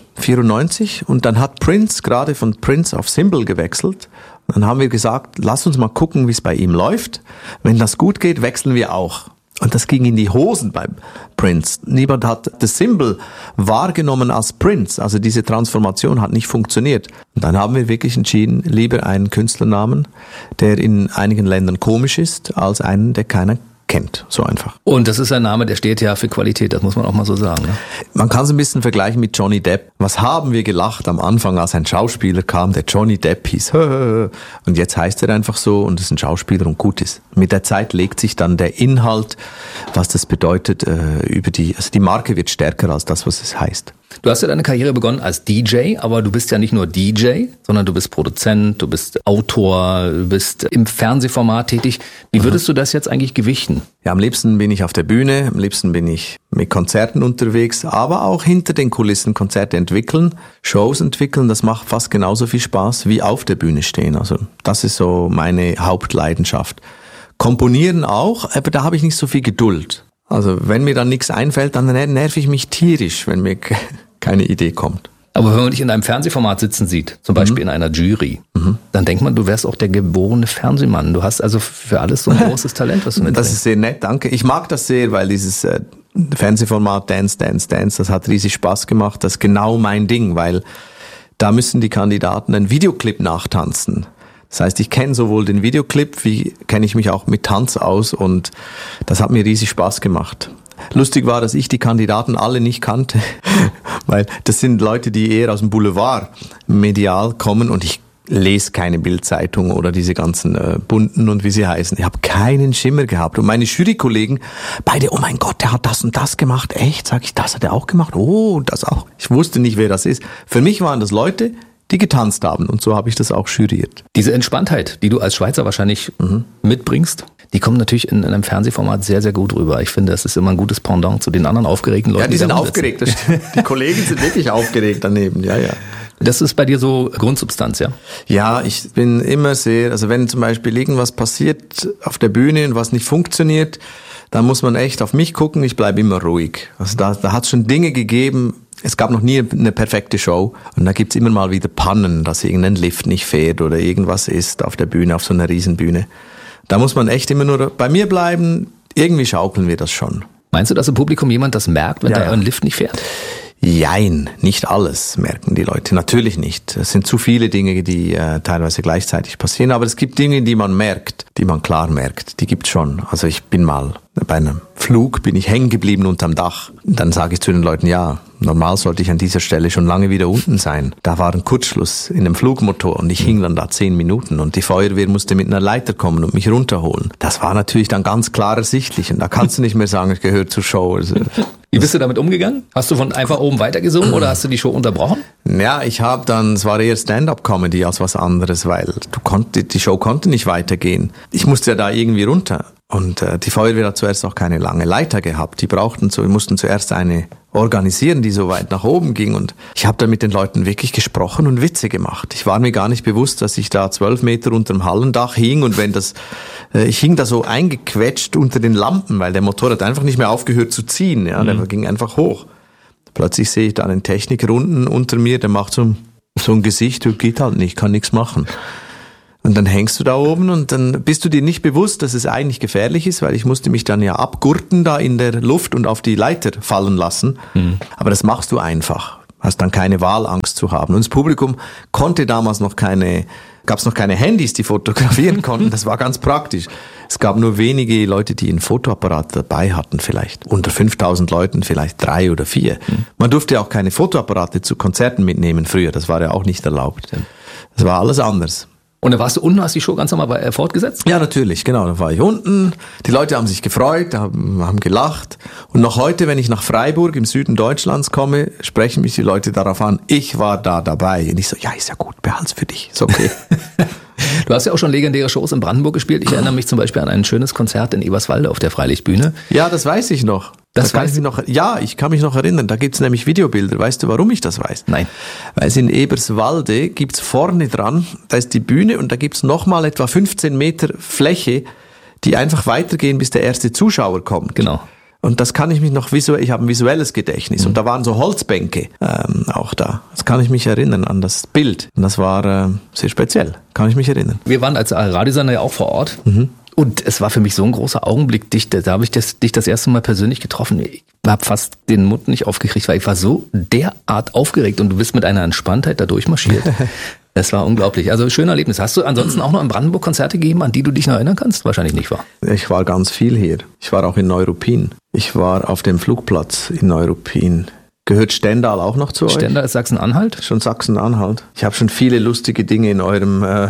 94, und dann hat Prince gerade von Prince auf Symbol gewechselt. Dann haben wir gesagt, lass uns mal gucken, wie es bei ihm läuft. Wenn das gut geht, wechseln wir auch. Und das ging in die Hosen beim Prince. Niemand hat das Symbol wahrgenommen als Prince. Also diese Transformation hat nicht funktioniert. Und dann haben wir wirklich entschieden, lieber einen Künstlernamen, der in einigen Ländern komisch ist, als einen, der keiner kennt. So einfach. Und das ist ein Name, der steht ja für Qualität, das muss man auch mal so sagen. Ne? Man kann es ein bisschen vergleichen mit Johnny Depp. Was haben wir gelacht am Anfang, als ein Schauspieler kam, der Johnny Depp hieß. Und jetzt heißt er einfach so und ist ein Schauspieler und gut ist. Mit der Zeit legt sich dann der Inhalt, was das bedeutet, also die Marke wird stärker als das, was es heißt. Du hast ja deine Karriere begonnen als DJ, aber du bist ja nicht nur DJ, sondern du bist Produzent, du bist Autor, du bist im Fernsehformat tätig. Wie würdest du das jetzt eigentlich gewichten? Ja, am liebsten bin ich auf der Bühne, am liebsten bin ich mit Konzerten unterwegs, aber auch hinter den Kulissen Konzerte entwickeln, Shows entwickeln, das macht fast genauso viel Spaß wie auf der Bühne stehen. Also das ist so meine Hauptleidenschaft. Komponieren auch, aber da habe ich nicht so viel Geduld. Also wenn mir dann nichts einfällt, dann nerv ich mich tierisch, wenn mir keine Idee kommt. Aber wenn man dich in einem Fernsehformat sitzen sieht, zum Beispiel in einer Jury, dann denkt man, du wärst auch der geborene Fernsehmann. Du hast also für alles so ein großes Talent, was du mitbringst. Das ist sehr nett, danke. Ich mag das sehr, weil dieses Fernsehformat Dance, Dance, Dance, das hat riesig Spaß gemacht. Das ist genau mein Ding, weil da müssen die Kandidaten einen Videoclip nachtanzen. Das heißt, ich kenne sowohl den Videoclip, wie kenne ich mich auch mit Tanz aus und das hat mir riesig Spaß gemacht. Lustig war, dass ich die Kandidaten alle nicht kannte, weil das sind Leute, die eher aus dem Boulevard medial kommen und ich lese keine Bildzeitung oder diese ganzen bunten und wie sie heißen. Ich habe keinen Schimmer gehabt. Und meine Jurykollegen, beide, oh mein Gott, der hat das und das gemacht. Echt? Sag ich, das hat er auch gemacht? Oh, das auch. Ich wusste nicht, wer das ist. Für mich waren das Leute, die getanzt haben und so habe ich das auch juriert. Diese Entspanntheit, die du als Schweizer wahrscheinlich mitbringst, die kommen natürlich in einem Fernsehformat sehr, sehr gut rüber. Ich finde, das ist immer ein gutes Pendant zu den anderen aufgeregten Leuten. Ja, die sind aufgeregt. Die Kollegen sind wirklich aufgeregt daneben, ja. Das ist bei dir so Grundsubstanz, ja? Ja, ich bin immer sehr, also wenn zum Beispiel irgendwas passiert auf der Bühne und was nicht funktioniert, dann muss man echt auf mich gucken, ich bleibe immer ruhig. Also da hat es schon Dinge gegeben, Es gab noch nie eine perfekte Show und da gibt's immer mal wieder Pannen, dass irgendein Lift nicht fährt oder irgendwas ist auf der Bühne, auf so einer Riesenbühne. Da muss man echt immer nur bei mir bleiben. Irgendwie schaukeln wir das schon. Meinst du, dass im Publikum jemand das merkt, wenn da ein Lift nicht fährt? Jein, nicht alles merken die Leute, natürlich nicht. Es sind zu viele Dinge, die teilweise gleichzeitig passieren, aber es gibt Dinge, die man merkt, die man klar merkt, die gibt's schon. Also ich bin mal bei einem Flug, bin ich hängen geblieben unterm Dach. Dann sage ich zu den Leuten, ja, normal sollte ich an dieser Stelle schon lange wieder unten sein. Da war ein Kurzschluss in dem Flugmotor und ich hing dann da 10 Minuten und die Feuerwehr musste mit einer Leiter kommen und mich runterholen. Das war natürlich dann ganz klar ersichtlich und da kannst du nicht mehr sagen, es gehört zur Show. Also, wie bist du damit umgegangen? Hast du von einfach oben weitergesungen oder hast du die Show unterbrochen? Ja, es war eher Stand-up-Comedy als was anderes, weil die Show konnte nicht weitergehen. Ich musste ja da irgendwie runter. Und die Feuerwehr hat zuerst auch keine lange Leiter gehabt. Die mussten zuerst eine organisieren, die so weit nach oben ging. Und ich habe da mit den Leuten wirklich gesprochen und Witze gemacht. Ich war mir gar nicht bewusst, dass ich da 12 Meter unterm Hallendach hing. Und ich hing da so eingequetscht unter den Lampen, weil der Motor hat einfach nicht mehr aufgehört zu ziehen. Ja, der ging einfach hoch. Plötzlich sehe ich da einen Techniker unten unter mir, der macht so ein Gesicht, geht halt nicht, kann nichts machen. Und dann hängst du da oben und dann bist du dir nicht bewusst, dass es eigentlich gefährlich ist, weil ich musste mich dann ja abgurten da in der Luft und auf die Leiter fallen lassen. Aber das machst du einfach. Hast dann keine Wahl, Angst zu haben. Und das Publikum konnte damals gab's noch keine Handys, die fotografieren konnten. Das war ganz praktisch. Es gab nur wenige Leute, die einen Fotoapparat dabei hatten vielleicht. Unter 5000 Leuten vielleicht 3 oder 4. Man durfte ja auch keine Fotoapparate zu Konzerten mitnehmen früher. Das war ja auch nicht erlaubt. Das war alles anders. Und dann warst du unten, hast die Show ganz normal fortgesetzt? Ja, natürlich, genau. Dann war ich unten. Die Leute haben sich gefreut, haben gelacht. Und noch heute, wenn ich nach Freiburg im Süden Deutschlands komme, sprechen mich die Leute darauf an, ich war da dabei. Und ich so, ja, ist ja gut, behalt's für dich, ist okay. Du hast ja auch schon legendäre Shows in Brandenburg gespielt. Ich erinnere mich zum Beispiel an ein schönes Konzert in Eberswalde auf der Freilichtbühne. Ja, das weiß ich noch. Ich kann mich noch erinnern, da gibt's nämlich Videobilder. Weißt du, warum ich das weiß? Nein. Weil es in Eberswalde gibt's vorne dran, da ist die Bühne und da gibt's nochmal etwa 15 Meter Fläche, die einfach weitergehen, bis der erste Zuschauer kommt. Genau. Und das kann ich mich noch ich habe ein visuelles Gedächtnis. Und da waren so Holzbänke auch da. Das kann ich mich erinnern an das Bild. Und das war sehr speziell, kann ich mich erinnern. Wir waren als Radiosender ja auch vor Ort. Und es war für mich so ein großer Augenblick, da habe ich dich das erste Mal persönlich getroffen. Ich habe fast den Mund nicht aufgekriegt, weil ich war so derart aufgeregt und du bist mit einer Entspanntheit da durchmarschiert. Das war unglaublich. Also schönes Erlebnis. Hast du ansonsten auch noch in Brandenburg Konzerte gegeben, an die du dich noch erinnern kannst? Wahrscheinlich nicht, wahr? Ich war ganz viel hier. Ich war auch in Neuruppin. Ich war auf dem Flugplatz in Neuruppin. Gehört Stendal auch noch zu euch? Stendal ist Sachsen-Anhalt? Schon Sachsen-Anhalt. Ich habe schon viele lustige Dinge in eurer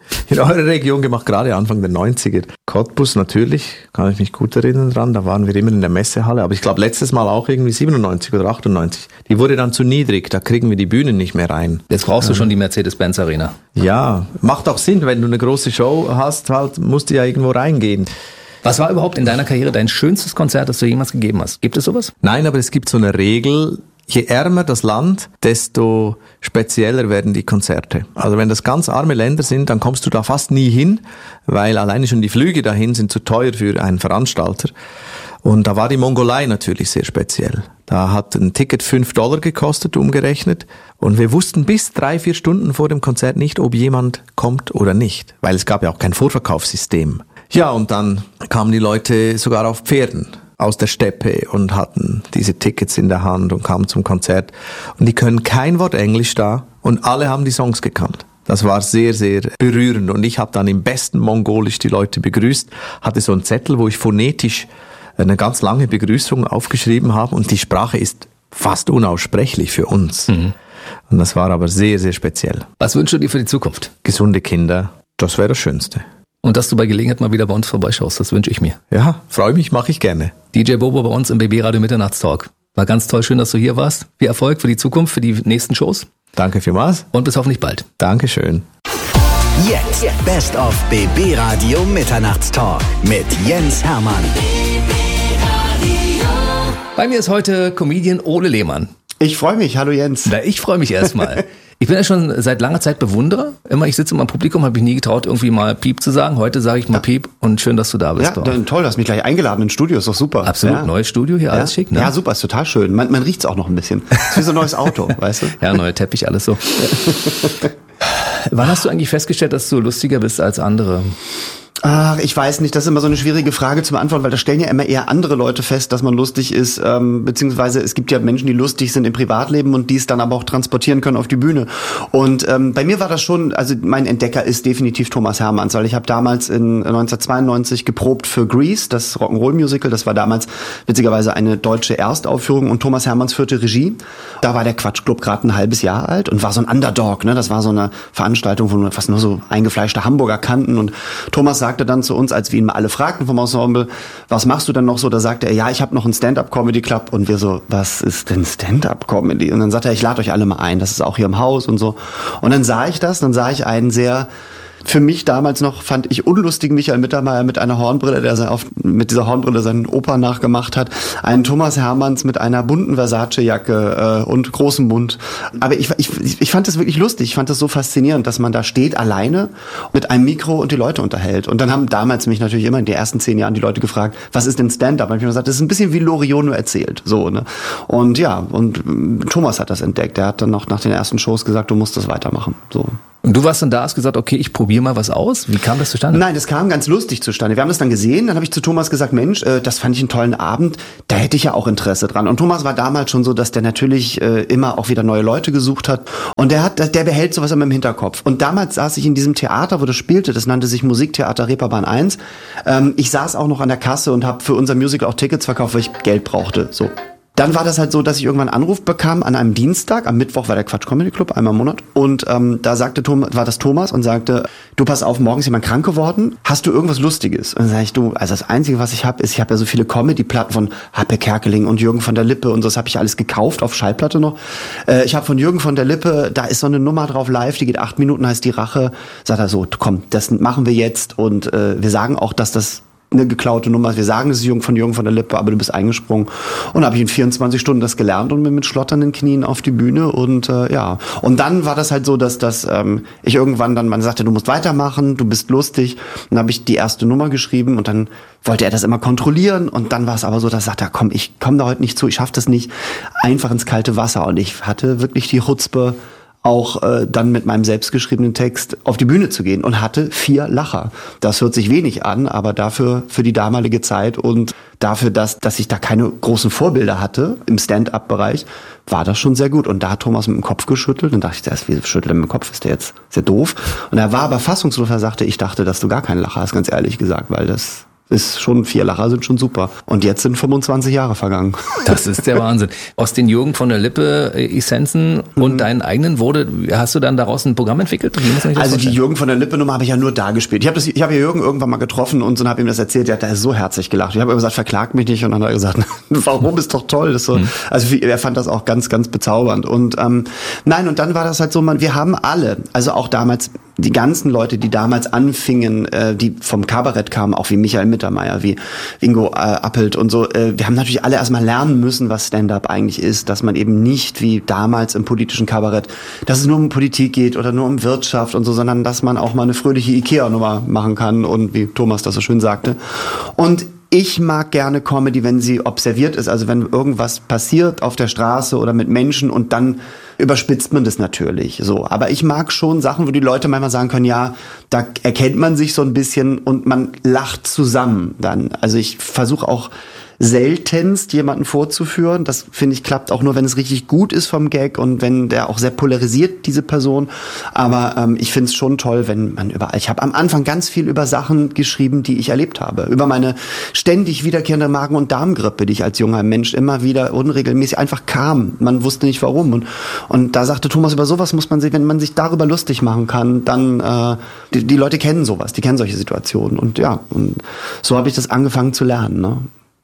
Region gemacht, gerade Anfang der 90er. Cottbus natürlich, kann ich mich gut erinnern dran, da waren wir immer in der Messehalle, aber ich glaube letztes Mal auch irgendwie 97 oder 98. Die wurde dann zu niedrig, da kriegen wir die Bühnen nicht mehr rein. Jetzt brauchst du schon die Mercedes-Benz Arena. Ja, macht auch Sinn, wenn du eine große Show hast, halt musst du ja irgendwo reingehen. Was war überhaupt in deiner Karriere dein schönstes Konzert, das du jemals gegeben hast? Gibt es sowas? Nein, aber es gibt so eine Regel, je ärmer das Land, desto spezieller werden die Konzerte. Also wenn das ganz arme Länder sind, dann kommst du da fast nie hin, weil alleine schon die Flüge dahin sind zu teuer für einen Veranstalter. Und da war die Mongolei natürlich sehr speziell. Da hat ein Ticket $5 gekostet, umgerechnet. Und wir wussten bis 3-4 Stunden vor dem Konzert nicht, ob jemand kommt oder nicht. Weil es gab ja auch kein Vorverkaufssystem. Ja, und dann kamen die Leute sogar auf Pferden aus der Steppe und hatten diese Tickets in der Hand und kamen zum Konzert. Und die können kein Wort Englisch da und alle haben die Songs gekannt. Das war sehr, sehr berührend. Und ich habe dann im besten Mongolisch die Leute begrüßt, hatte so einen Zettel, wo ich phonetisch eine ganz lange Begrüßung aufgeschrieben habe. Und die Sprache ist fast unaussprechlich für uns. Und das war aber sehr, sehr speziell. Was wünschst du dir für die Zukunft? Gesunde Kinder, das wäre das Schönste. Und dass du bei Gelegenheit mal wieder bei uns vorbeischaust, das wünsche ich mir. Ja, freue mich, mache ich gerne. DJ Bobo bei uns im BB Radio Mitternachtstalk. War ganz toll, schön, dass du hier warst. Viel Erfolg für die Zukunft, für die nächsten Shows. Danke vielmals. Und bis hoffentlich bald. Dankeschön. Jetzt Best of BB Radio Mitternachtstalk mit Jens Hermann. Bei mir ist heute Comedian Ole Lehmann. Ich freue mich, hallo Jens. Na, ich freue mich erstmal. Ich bin ja schon seit langer Zeit Bewunderer. Ich sitze immer im Publikum, habe ich nie getraut, irgendwie mal Piep zu sagen. Heute sage ich mal Piep und schön, dass du da bist. Ja, toll, du hast mich gleich eingeladen ins Studio, ist doch super. Absolut, neues Studio hier, alles schick. Ne? Ja, super, ist total schön. Man riecht's auch noch ein bisschen. Ist wie so ein neues Auto, weißt du? Ja, neuer Teppich, alles so. Wann hast du eigentlich festgestellt, dass du lustiger bist als andere? Ach, ich weiß nicht, das ist immer so eine schwierige Frage zu beantworten, weil da stellen ja immer eher andere Leute fest, dass man lustig ist, beziehungsweise es gibt ja Menschen, die lustig sind im Privatleben und die es dann aber auch transportieren können auf die Bühne. Und bei mir war das schon, also mein Entdecker ist definitiv Thomas Hermanns, weil ich habe damals in 1992 geprobt für Grease, das Rock'n'Roll-Musical, das war damals witzigerweise eine deutsche Erstaufführung und Thomas Hermanns führte Regie. Da war der Quatschclub gerade ein halbes Jahr alt und war so ein Underdog, ne? Das war so eine Veranstaltung, wo fast nur so eingefleischte Hamburger kannten und Thomas sagte dann zu uns, als wir ihn mal alle fragten vom Ensemble, was machst du denn noch so? Da sagte er, ja, ich habe noch einen Stand-Up-Comedy-Club und wir so, was ist denn Stand-Up-Comedy? Und dann sagte er, ich lade euch alle mal ein, das ist auch hier im Haus und so. Und dann sah ich einen sehr, für mich damals noch, fand ich, unlustigen Michael Mittermeier mit einer Hornbrille, mit dieser Hornbrille seinen Opa nachgemacht hat. Einen Thomas Hermanns mit einer bunten Versace-Jacke und großem Mund. Aber ich fand das wirklich lustig. Ich fand das so faszinierend, dass man da steht, alleine mit einem Mikro und die Leute unterhält. Und dann haben damals mich natürlich immer in den ersten 10 Jahren die Leute gefragt, was ist denn Stand-Up? Und ich habe gesagt, das ist ein bisschen wie Loriot nur erzählt. So, ne? Und ja, und Thomas hat das entdeckt. Der hat dann noch nach den ersten Shows gesagt, du musst das weitermachen. So. Und du warst dann da, hast gesagt, okay, ich probiere mal was aus. Wie kam das zustande? Nein, das kam ganz lustig zustande. Wir haben das dann gesehen, dann habe ich zu Thomas gesagt, Mensch, das fand ich einen tollen Abend, da hätte ich ja auch Interesse dran. Und Thomas war damals schon so, dass der natürlich immer auch wieder neue Leute gesucht hat. Und der behält sowas immer im Hinterkopf. Und damals saß ich in diesem Theater, wo das spielte, das nannte sich Musiktheater Reeperbahn 1. Ich saß auch noch an der Kasse und habe für unser Musical auch Tickets verkauft, weil ich Geld brauchte. So. Dann war das halt so, dass ich irgendwann einen Anruf bekam an einem Dienstag, am Mittwoch war der Quatsch Comedy Club, einmal im Monat. Und da war das Thomas und sagte, du pass auf, morgen ist jemand krank geworden, hast du irgendwas Lustiges? Und dann sag ich, du, also das Einzige, was ich habe, ist, ich habe ja so viele Comedy-Platten von Happe Kerkeling und Jürgen von der Lippe und so, das habe ich alles gekauft, auf Schallplatte noch. Ich habe von Jürgen von der Lippe, da ist so eine Nummer drauf live, die geht 8 Minuten, heißt Die Rache. Sagt er so, komm, das machen wir jetzt und wir sagen auch, dass das eine geklaute Nummer. Wir sagen, es ist Jürgen von der Lippe, aber du bist eingesprungen. Und dann habe ich in 24 Stunden das gelernt und bin mit schlotternden Knien auf die Bühne und ja. Und dann war das halt so, dass ich irgendwann dann, man sagte, du musst weitermachen, du bist lustig. Und dann habe ich die erste Nummer geschrieben und dann wollte er das immer kontrollieren und dann war es aber so, dass er sagte, komm, ich komme da heute nicht zu, ich schaffe das nicht, einfach ins kalte Wasser. Und ich hatte wirklich die Chutzpe, auch dann mit meinem selbstgeschriebenen Text auf die Bühne zu gehen und hatte 4 Lacher. Das hört sich wenig an, aber dafür, für die damalige Zeit und dafür, dass ich da keine großen Vorbilder hatte im Stand-up-Bereich, war das schon sehr gut. Und da hat Thomas mit dem Kopf geschüttelt und dachte ich, wie schüttelt er mit dem Kopf? Ist der jetzt sehr doof? Und er war aber fassungslos, er sagte, ich dachte, dass du gar keinen Lacher hast, ganz ehrlich gesagt, weil das ist schon, 4 Lacher sind schon super. Und jetzt sind 25 Jahre vergangen. Das ist der Wahnsinn. Aus den Jürgen von der Lippe Essenzen und deinen eigenen hast du dann daraus ein Programm entwickelt? Also die Jürgen von der Lippe Nummer habe ich ja nur da gespielt. Ich habe ja Jürgen irgendwann mal getroffen und habe ihm das erzählt. Der hat so herzlich gelacht. Ich habe gesagt, verklagt mich nicht. Und dann hat er gesagt, warum, ist doch toll. Das so, also er fand das auch ganz, ganz bezaubernd. Und nein, und dann war das halt so, wir haben alle, also auch damals die ganzen Leute, die damals anfingen, die vom Kabarett kamen, auch wie Michael Mittermeier, wie Ingo Appelt und so, wir haben natürlich alle erstmal lernen müssen, was Stand-up eigentlich ist, dass man eben nicht wie damals im politischen Kabarett, dass es nur um Politik geht oder nur um Wirtschaft und so, sondern dass man auch mal eine fröhliche Ikea-Nummer machen kann und wie Thomas das so schön sagte. Und ich mag gerne Comedy, wenn sie observiert ist, also wenn irgendwas passiert auf der Straße oder mit Menschen und dann überspitzt man das natürlich so. Aber ich mag schon Sachen, wo die Leute manchmal sagen können, ja, da erkennt man sich so ein bisschen und man lacht zusammen dann. Also ich versuche auch seltenst jemanden vorzuführen. Das, finde ich, klappt auch nur, wenn es richtig gut ist vom Gag und wenn der auch sehr polarisiert, diese Person. Aber ich finde es schon toll, wenn man ich habe am Anfang ganz viel über Sachen geschrieben, die ich erlebt habe. Über meine ständig wiederkehrende Magen- und Darmgrippe, die ich als junger Mensch immer wieder unregelmäßig einfach kam. Man wusste nicht warum. Und da sagte Thomas, über sowas muss man sich, wenn man sich darüber lustig machen kann, dann die Leute kennen sowas, die kennen solche Situationen. Und ja, und so habe ich das angefangen zu lernen, ne?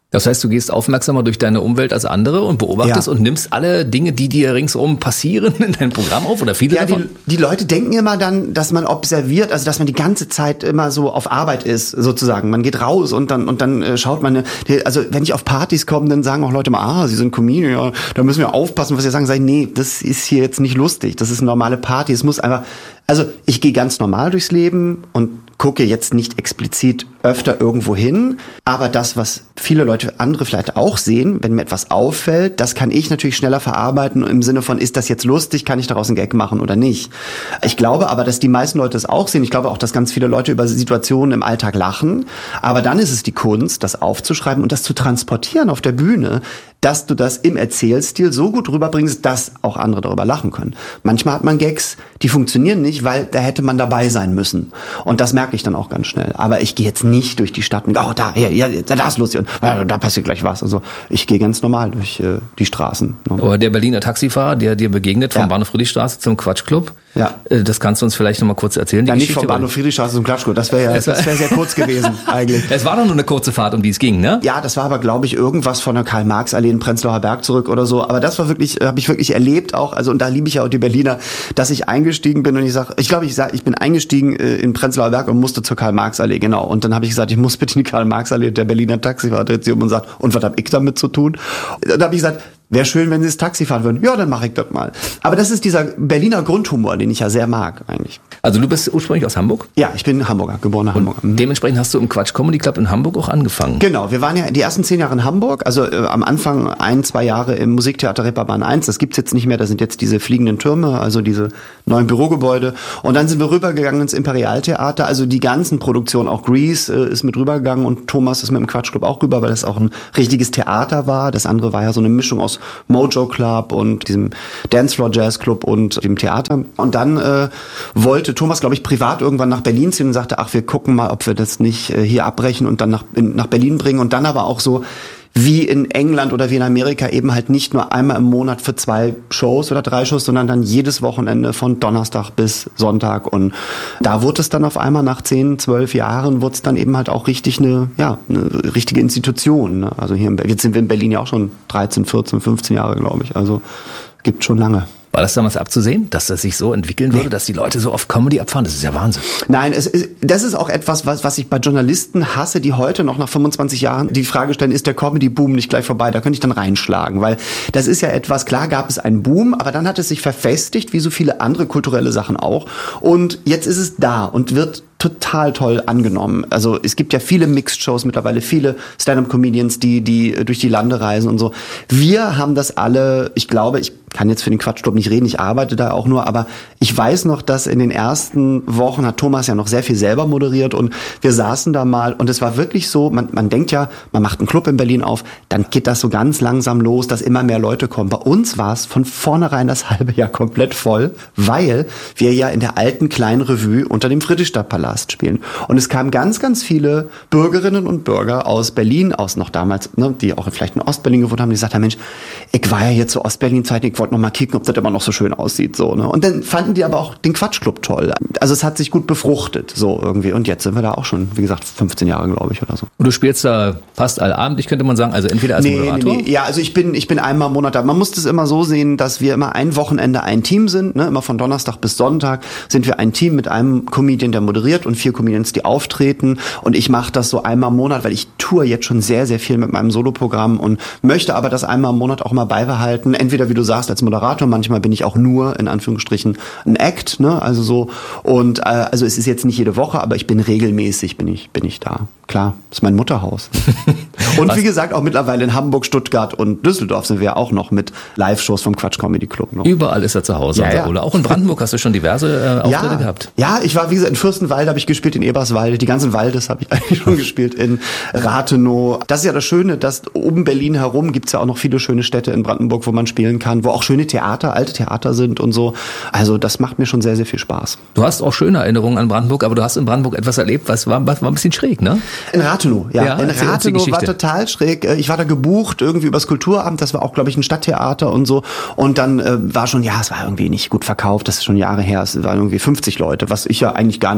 Das heißt, du gehst aufmerksamer durch deine Umwelt als andere und beobachtest und nimmst alle Dinge, die dir ringsum passieren, in dein Programm auf oder viele davon? Die Leute denken immer dann, dass man observiert, also dass man die ganze Zeit immer so auf Arbeit ist, sozusagen. Man geht raus und dann schaut man, also wenn ich auf Partys komme, dann sagen auch Leute mal, Sie sind Comedian, ja, da müssen wir aufpassen, was Sie sagen. Sag ich, nee, das ist hier jetzt nicht lustig, das ist eine normale Party, es muss einfach, also ich gehe ganz normal durchs Leben und gucke jetzt nicht explizit öfter irgendwo hin, aber das, was viele Leute, andere vielleicht auch sehen, wenn mir etwas auffällt, das kann ich natürlich schneller verarbeiten im Sinne von, ist das jetzt lustig, kann ich daraus einen Gag machen oder nicht. Ich glaube aber, dass die meisten Leute es auch sehen. Ich glaube auch, dass ganz viele Leute über Situationen im Alltag lachen, aber dann ist es die Kunst, das aufzuschreiben und das zu transportieren auf der Bühne, dass du das im Erzählstil so gut rüberbringst, dass auch andere darüber lachen können. Manchmal hat man Gags, die funktionieren nicht, weil da hätte man dabei sein müssen. Und das merke ich dann auch ganz schnell. Aber ich gehe jetzt nicht durch die Stadt und da ist lustig und da passiert gleich was. Also ich gehe ganz normal durch die Straßen. Aber der Berliner Taxifahrer, der dir begegnet, vom Bahnhof Friedrichstraße zum Quatschclub, das kannst du uns vielleicht noch mal kurz erzählen. Ja, nicht vom Bahnhof Friedrichstraße zum Quatschclub, das wäre sehr kurz gewesen eigentlich. Es war doch nur eine kurze Fahrt, um die es ging, ne? Ja, das war aber, glaube ich, irgendwas von der Karl-Marx-Allee in Prenzlauer Berg zurück oder so. Aber das war wirklich, habe ich wirklich erlebt auch, also und da liebe ich ja auch die Berliner, dass ich eingestiegen bin und ich bin eingestiegen in Prenzlauer Berg und musste zur Karl-Marx-Allee, genau. Und dann habe ich gesagt, ich muss bitte in die Karl-Marx-Allee. Der Berliner Taxifahrer dreht sich um und sagt, und was habe ich damit zu tun? Dann habe ich gesagt, wäre schön, wenn Sie das Taxi fahren würden. Ja, dann mache ich das mal. Aber das ist dieser Berliner Grundhumor, den ich ja sehr mag eigentlich. Also du bist ursprünglich aus Hamburg? Ja, ich bin Hamburger, geborener Hamburger. Dementsprechend hast du im Quatsch Comedy Club in Hamburg auch angefangen. Genau, wir waren ja die ersten 10 Jahre in Hamburg, also am Anfang 1-2 Jahre im Musiktheater Reeperbahn 1. Das gibt's jetzt nicht mehr, da sind jetzt diese fliegenden Türme, also diese neuen Bürogebäude. Und dann sind wir rübergegangen ins Imperialtheater, also die ganzen Produktionen, auch Grease ist mit rübergegangen und Thomas ist mit dem Quatsch Club auch rüber, weil das auch ein richtiges Theater war. Das andere war ja so eine Mischung aus Mojo Club und diesem Dancefloor Jazz Club und dem Theater. Und dann wollte Thomas, glaube ich, privat irgendwann nach Berlin ziehen und sagte, ach, wir gucken mal, ob wir das nicht hier abbrechen und dann nach Berlin bringen. Und dann aber auch so wie in England oder wie in Amerika eben halt nicht nur einmal im Monat für 2 Shows oder 3 Shows, sondern dann jedes Wochenende von Donnerstag bis Sonntag. Und da wurde es dann auf einmal nach 10, 12 Jahren, wurde es dann eben halt auch richtig eine richtige Institution. Ne? Also jetzt sind wir in Berlin ja auch schon 13, 14, 15 Jahre, glaube ich. Also gibt schon lange. War das damals abzusehen, dass das sich so entwickeln würde, dass die Leute so auf Comedy abfahren? Das ist ja Wahnsinn. Nein, das ist auch etwas, was ich bei Journalisten hasse, die heute noch nach 25 Jahren die Frage stellen, ist der Comedy-Boom nicht gleich vorbei? Da könnte ich dann reinschlagen, weil das ist ja etwas, klar gab es einen Boom, aber dann hat es sich verfestigt, wie so viele andere kulturelle Sachen auch. Und jetzt ist es da und wird total toll angenommen. Also es gibt ja viele Mixed-Shows mittlerweile, viele Stand-Up-Comedians, die durch die Lande reisen und so. Wir haben das alle, ich glaube, ich kann jetzt für den Quatschclub nicht reden, ich arbeite da auch nur, aber ich weiß noch, dass in den ersten Wochen hat Thomas ja noch sehr viel selber moderiert und wir saßen da mal und es war wirklich so, man denkt ja, man macht einen Club in Berlin auf, dann geht das so ganz langsam los, dass immer mehr Leute kommen. Bei uns war es von vornherein das halbe Jahr komplett voll, weil wir ja in der alten kleinen Revue unter dem Friedrichstadtpalast spielen. Und es kamen ganz, ganz viele Bürgerinnen und Bürger aus Berlin, aus noch damals, ne, die auch vielleicht in Ostberlin gewohnt haben, die gesagt haben, Mensch, ich war ja hier zur Ostberlin-Zeit, ich wollte noch mal kicken, ob das immer noch so schön aussieht. So, ne? Und dann fanden die aber auch den Quatschclub toll. Also es hat sich gut befruchtet, so irgendwie. Und jetzt sind wir da auch schon, wie gesagt, 15 Jahre, glaube ich, oder so. Und du spielst da fast allabendlich, könnte man sagen, also entweder als Moderator? Nee. Ja, also ich bin einmal im Monat da. Man muss das immer so sehen, dass wir immer ein Wochenende ein Team sind, ne? Immer von Donnerstag bis Sonntag sind wir ein Team mit einem Comedian, der moderiert und 4 Comedians, die auftreten. Und ich mache das so einmal im Monat, weil ich toure jetzt schon sehr, sehr viel mit meinem Soloprogramm und möchte aber das einmal im Monat auch mal beibehalten. Entweder, wie du sagst, als Moderator, manchmal bin ich auch nur, in Anführungsstrichen, ein Act, ne? Also so. Und also es ist jetzt nicht jede Woche, aber ich bin regelmäßig, bin ich da. Klar, das ist mein Mutterhaus. Und wie gesagt, auch mittlerweile in Hamburg, Stuttgart und Düsseldorf sind wir auch noch mit Live-Shows vom Quatsch Comedy Club noch. Überall ist er zu Hause. Ja. Oder auch in Brandenburg hast du schon diverse Auftritte gehabt. Ja, ich war, wie gesagt, in Fürstenwalde habe ich gespielt, in Eberswalde, die ganzen Waldes habe ich eigentlich schon gespielt, in Rathenow. Das ist ja das Schöne, dass oben Berlin herum gibt's ja auch noch viele schöne Städte in Brandenburg, wo man spielen kann, wo auch schöne Theater, alte Theater sind und so. Also das macht mir schon sehr, sehr viel Spaß. Du hast auch schöne Erinnerungen an Brandenburg, aber du hast in Brandenburg etwas erlebt, was war ein bisschen schräg, ne? In Rathenow, ja. In Rathenow war total schräg. Ich war da gebucht, irgendwie übers Kulturamt, das war auch, glaube ich, ein Stadttheater und so. Und dann war schon, es war irgendwie nicht gut verkauft, das ist schon Jahre her, es waren irgendwie 50 Leute, was ich ja eigentlich gar nicht erstmal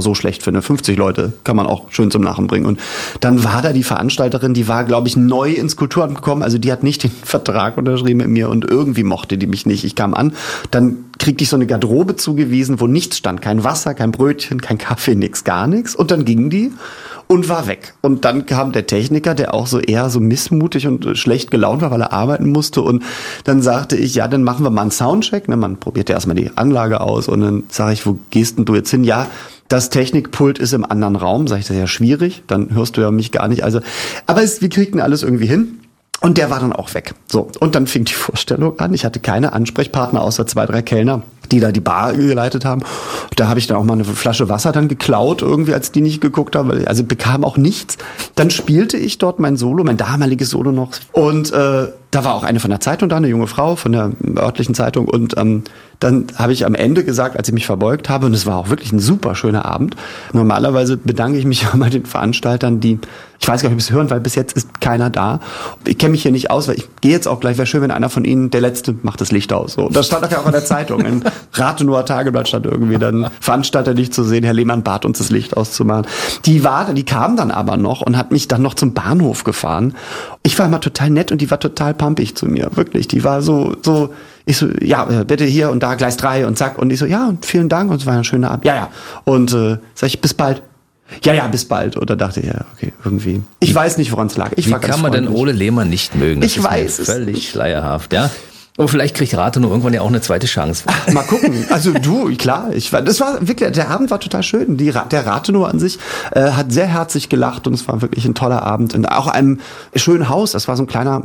mal so schlecht finde. 50 Leute kann man auch schön zum Lachen bringen. Und dann war da die Veranstalterin, die war, glaube ich, neu ins Kulturamt gekommen. Also die hat nicht den Vertrag unterschrieben mit mir und irgendwie mochte die mich nicht. Ich kam an, dann kriegte ich so eine Garderobe zugewiesen, wo nichts stand. Kein Wasser, kein Brötchen, kein Kaffee, nix, gar nichts. Und dann ging die und war weg. Und dann kam der Techniker, der auch so eher so missmutig und schlecht gelaunt war, weil er arbeiten musste. Und dann sagte ich, ja, dann machen wir mal einen Soundcheck. Ne, man probiert ja erstmal die Anlage aus. Und dann sage ich, wo gehst denn du jetzt hin? Ja, das Technikpult ist im anderen Raum. Sag ich, das ist ja schwierig. Dann hörst du ja mich gar nicht. Also, aber wir kriegten alles irgendwie hin. Und der war dann auch weg. So, und dann fing die Vorstellung an. Ich hatte keine Ansprechpartner außer 2, 3 Kellner, die da die Bar geleitet haben. Da habe ich dann auch mal eine Flasche Wasser dann geklaut, irgendwie, als die nicht geguckt haben. Also bekam auch nichts. Dann spielte ich dort mein Solo, mein damaliges Solo noch. Und da war auch eine von der Zeitung da, eine junge Frau von der örtlichen Zeitung. Und dann habe ich am Ende gesagt, als ich mich verbeugt habe, und es war auch wirklich ein super schöner Abend. Normalerweise bedanke ich mich ja mal den Veranstaltern, die, ich weiß gar nicht, ob sie es hören, weil bis jetzt ist keiner da. Ich kenne mich hier nicht aus, weil ich gehe jetzt auch gleich, wäre schön, wenn einer von Ihnen, der Letzte, macht das Licht aus. So, das stand auch in der Zeitung. In Rathenower Tageblatt stand irgendwie dann Veranstalter nicht zu sehen, Herr Lehmann bat uns das Licht auszumachen. Die kam dann aber noch und hat mich dann noch zum Bahnhof gefahren. Ich war immer total nett und die war total pumpig zu mir, wirklich. Die war so, ich so, ja, bitte hier und da, Gleis 3 und zack. Und ich so, ja, und vielen Dank und es war ein schöner Abend. Ja. Und sag ich, bis bald. Ja, bis bald. Und da dachte ich, ja, okay, irgendwie. Ich weiß nicht, woran es lag. Wie kann man denn Ole Lehmann nicht mögen? Das ich weiß es. Völlig schleierhaft, ja. Aber vielleicht kriegt Rathenow irgendwann ja auch eine zweite Chance. Mal gucken. Also klar, das war wirklich, der Abend war total schön. Der Rathenow an sich hat sehr herzlich gelacht und es war wirklich ein toller Abend. Und auch einem schönen Haus. Das war so ein kleiner,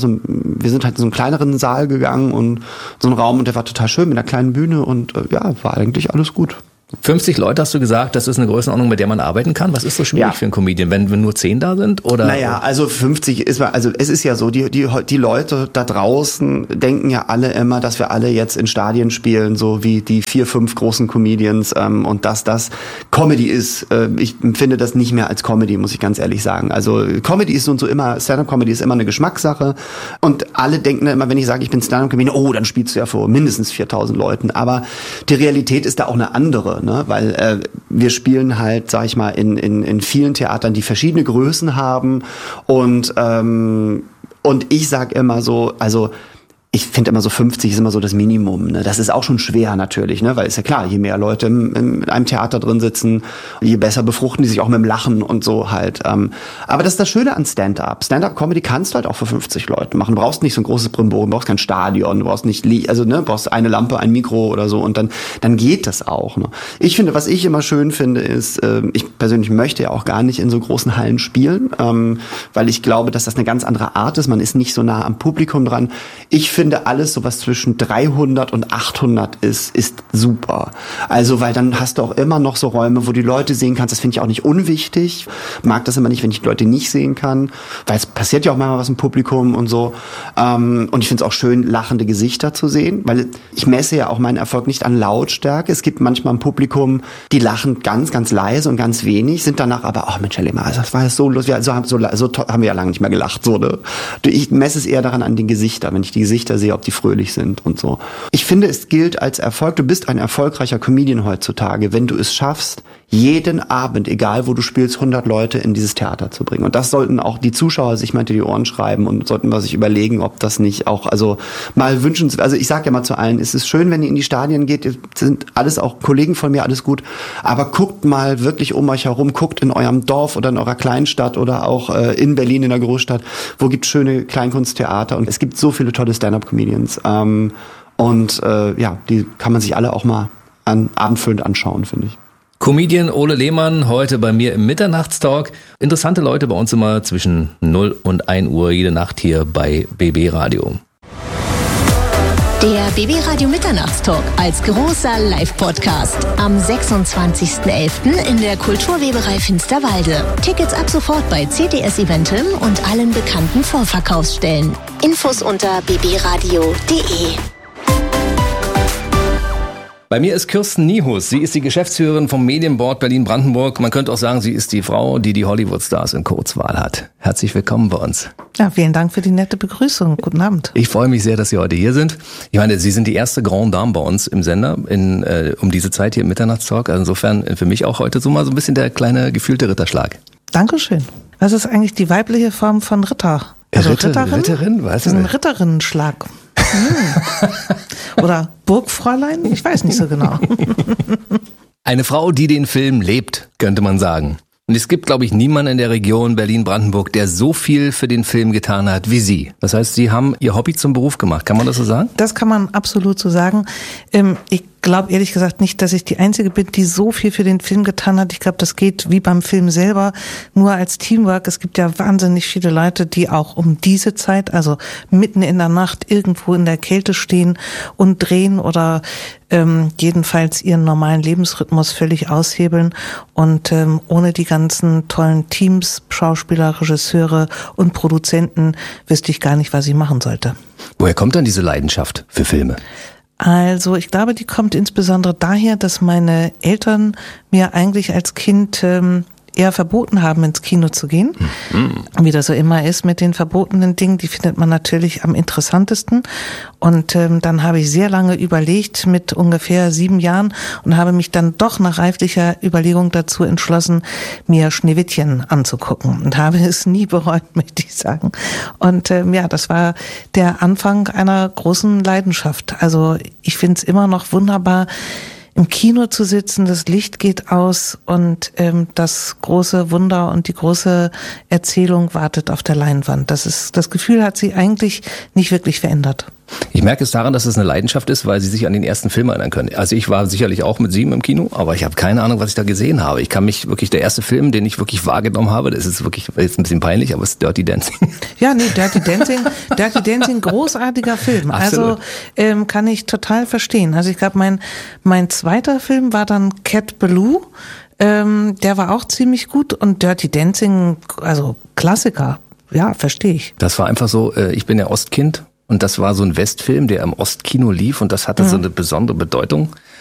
wir sind halt in so einen kleineren Saal gegangen und so einen Raum und der war total schön mit einer kleinen Bühne und war eigentlich alles gut. 50 Leute hast du gesagt, das ist eine Größenordnung, mit der man arbeiten kann. Was ist so schwierig für einen Comedian, wenn nur 10 da sind? Oder? Naja, also 50 ist, also es ist ja so, die Leute da draußen denken ja alle immer, dass wir alle jetzt in Stadien spielen, so wie die 4, 5 großen Comedians und dass das Comedy ist. Ich empfinde das nicht mehr als Comedy, muss ich ganz ehrlich sagen. Also Comedy ist so immer, Stand-up-Comedy ist immer eine Geschmackssache und alle denken immer, wenn ich sage, ich bin Stand-up-Comedian, oh, dann spielst du ja vor mindestens 4.000 Leuten. Aber die Realität ist da auch eine andere. Ne? Weil wir spielen halt, sag ich mal, in vielen Theatern, die verschiedene Größen haben und ich sag immer so, also ich finde immer so 50 ist immer so das Minimum. Ne? Das ist auch schon schwer natürlich, ne? Weil ist ja klar, je mehr Leute in einem Theater drin sitzen, je besser befruchten die sich auch mit dem Lachen und so halt. Aber das ist das Schöne an Stand-up. Stand-up-Comedy kannst du halt auch für 50 Leute machen. Du brauchst nicht so ein großes Brimborium, du brauchst kein Stadion, du brauchst nicht, brauchst eine Lampe, ein Mikro oder so und dann geht das auch. Ne? Ich finde, was ich immer schön finde, ist, ich persönlich möchte ja auch gar nicht in so großen Hallen spielen, weil ich glaube, dass das eine ganz andere Art ist. Man ist nicht so nah am Publikum dran. Ich finde alles, so was zwischen 300 und 800 ist super. Also, weil dann hast du auch immer noch so Räume, wo die Leute sehen kannst. Das finde ich auch nicht unwichtig. Mag das immer nicht, wenn ich die Leute nicht sehen kann, weil es passiert ja auch manchmal was im Publikum und so. Und ich finde es auch schön, lachende Gesichter zu sehen, weil ich messe ja auch meinen Erfolg nicht an Lautstärke. Es gibt manchmal im Publikum, die lachen ganz, ganz leise und ganz wenig, sind danach aber, oh Mensch, Herr Lehmann, das war ja so lustig. So haben wir ja lange nicht mehr gelacht. So, ne? Ich messe es eher daran an den Gesichtern, wenn ich die Gesichter sehe, ob die fröhlich sind und so. Ich finde, es gilt als Erfolg. Du bist ein erfolgreicher Comedian heutzutage, wenn du es schaffst, jeden Abend, egal wo du spielst, 100 Leute in dieses Theater zu bringen. Und das sollten auch die Zuschauer sich mal hinter die Ohren schreiben und sollten wir sich überlegen, ob das nicht auch, also mal wünschenswert, also ich sage ja mal zu allen, es ist schön, wenn ihr in die Stadien geht, sind alles auch Kollegen von mir, alles gut, aber guckt mal wirklich um euch herum, guckt in eurem Dorf oder in eurer Kleinstadt oder auch in Berlin in der Großstadt, wo gibt es schöne Kleinkunsttheater und es gibt so viele tolle Stand-up-Comedians die kann man sich alle auch mal abendfüllend anschauen, finde ich. Comedian Ole Lehmann heute bei mir im Mitternachtstalk. Interessante Leute bei uns immer zwischen 0 und 1 Uhr jede Nacht hier bei BB Radio. Der BB Radio Mitternachtstalk als großer Live-Podcast am 26.11. in der Kulturweberei Finsterwalde. Tickets ab sofort bei CTS Eventim und allen bekannten Vorverkaufsstellen. Infos unter bbradio.de. Bei mir ist Kirsten Niehus. Sie ist die Geschäftsführerin vom Medienboard Berlin-Brandenburg. Man könnte auch sagen, sie ist die Frau, die die Hollywood-Stars in Kurzwahl hat. Herzlich willkommen bei uns. Ja, vielen Dank für die nette Begrüßung. Guten Abend. Ich freue mich sehr, dass Sie heute hier sind. Ich meine, Sie sind die erste Grande Dame bei uns im Sender um diese Zeit hier im Mitternachtstalk. Also insofern für mich auch heute so mal so ein bisschen der kleine gefühlte Ritterschlag. Dankeschön. Was ist eigentlich die weibliche Form von Ritter? Also Ritterin? Was ist ein Ritterinnenschlag. Oder Burgfräulein? Ich weiß nicht so genau. Eine Frau, die den Film lebt, könnte man sagen. Und es gibt, glaube ich, niemanden in der Region Berlin-Brandenburg, der so viel für den Film getan hat wie Sie. Das heißt, Sie haben Ihr Hobby zum Beruf gemacht. Kann man das so sagen? Das kann man absolut so sagen. Ich glaube ehrlich gesagt nicht, dass ich die Einzige bin, die so viel für den Film getan hat. Ich glaube, das geht wie beim Film selber nur als Teamwork. Es gibt ja wahnsinnig viele Leute, die auch um diese Zeit, also mitten in der Nacht irgendwo in der Kälte stehen und drehen oder jedenfalls ihren normalen Lebensrhythmus völlig aushebeln. Und ohne die ganzen tollen Teams, Schauspieler, Regisseure und Produzenten wüsste ich gar nicht, was ich machen sollte. Woher kommt dann diese Leidenschaft für Filme? Also ich glaube, die kommt insbesondere daher, dass meine Eltern mir eigentlich als Kind eher verboten haben, ins Kino zu gehen. Wie das so immer ist mit den verbotenen Dingen, die findet man natürlich am interessantesten. Und dann habe ich sehr lange überlegt, mit ungefähr 7 Jahren, und habe mich dann doch nach reiflicher Überlegung dazu entschlossen, mir Schneewittchen anzugucken. Und habe es nie bereut, möchte ich sagen. Und ja, das war der Anfang einer großen Leidenschaft. Also ich finde es immer noch wunderbar, im Kino zu sitzen, das Licht geht aus und das große Wunder und die große Erzählung wartet auf der Leinwand. Das Gefühl hat sie eigentlich nicht wirklich verändert. Ich merke es daran, dass es eine Leidenschaft ist, weil Sie sich an den ersten Film erinnern können. Also ich war sicherlich auch mit 7 im Kino, aber ich habe keine Ahnung, was ich da gesehen habe. Ich kann mich wirklich, der erste Film, den ich wirklich wahrgenommen habe, das ist wirklich jetzt ein bisschen peinlich, aber es ist Dirty Dancing. Ja, nee, Dirty Dancing, großartiger Film. Absolut. Also kann ich total verstehen. Also ich glaube, mein zweiter Film war dann Cat Ballou. Der war auch ziemlich gut und Dirty Dancing, also Klassiker. Ja, verstehe ich. Das war einfach so, ich bin ja Ostkind. Und das war so ein Westfilm, der im Ostkino lief und das hatte so eine besondere Bedeutung.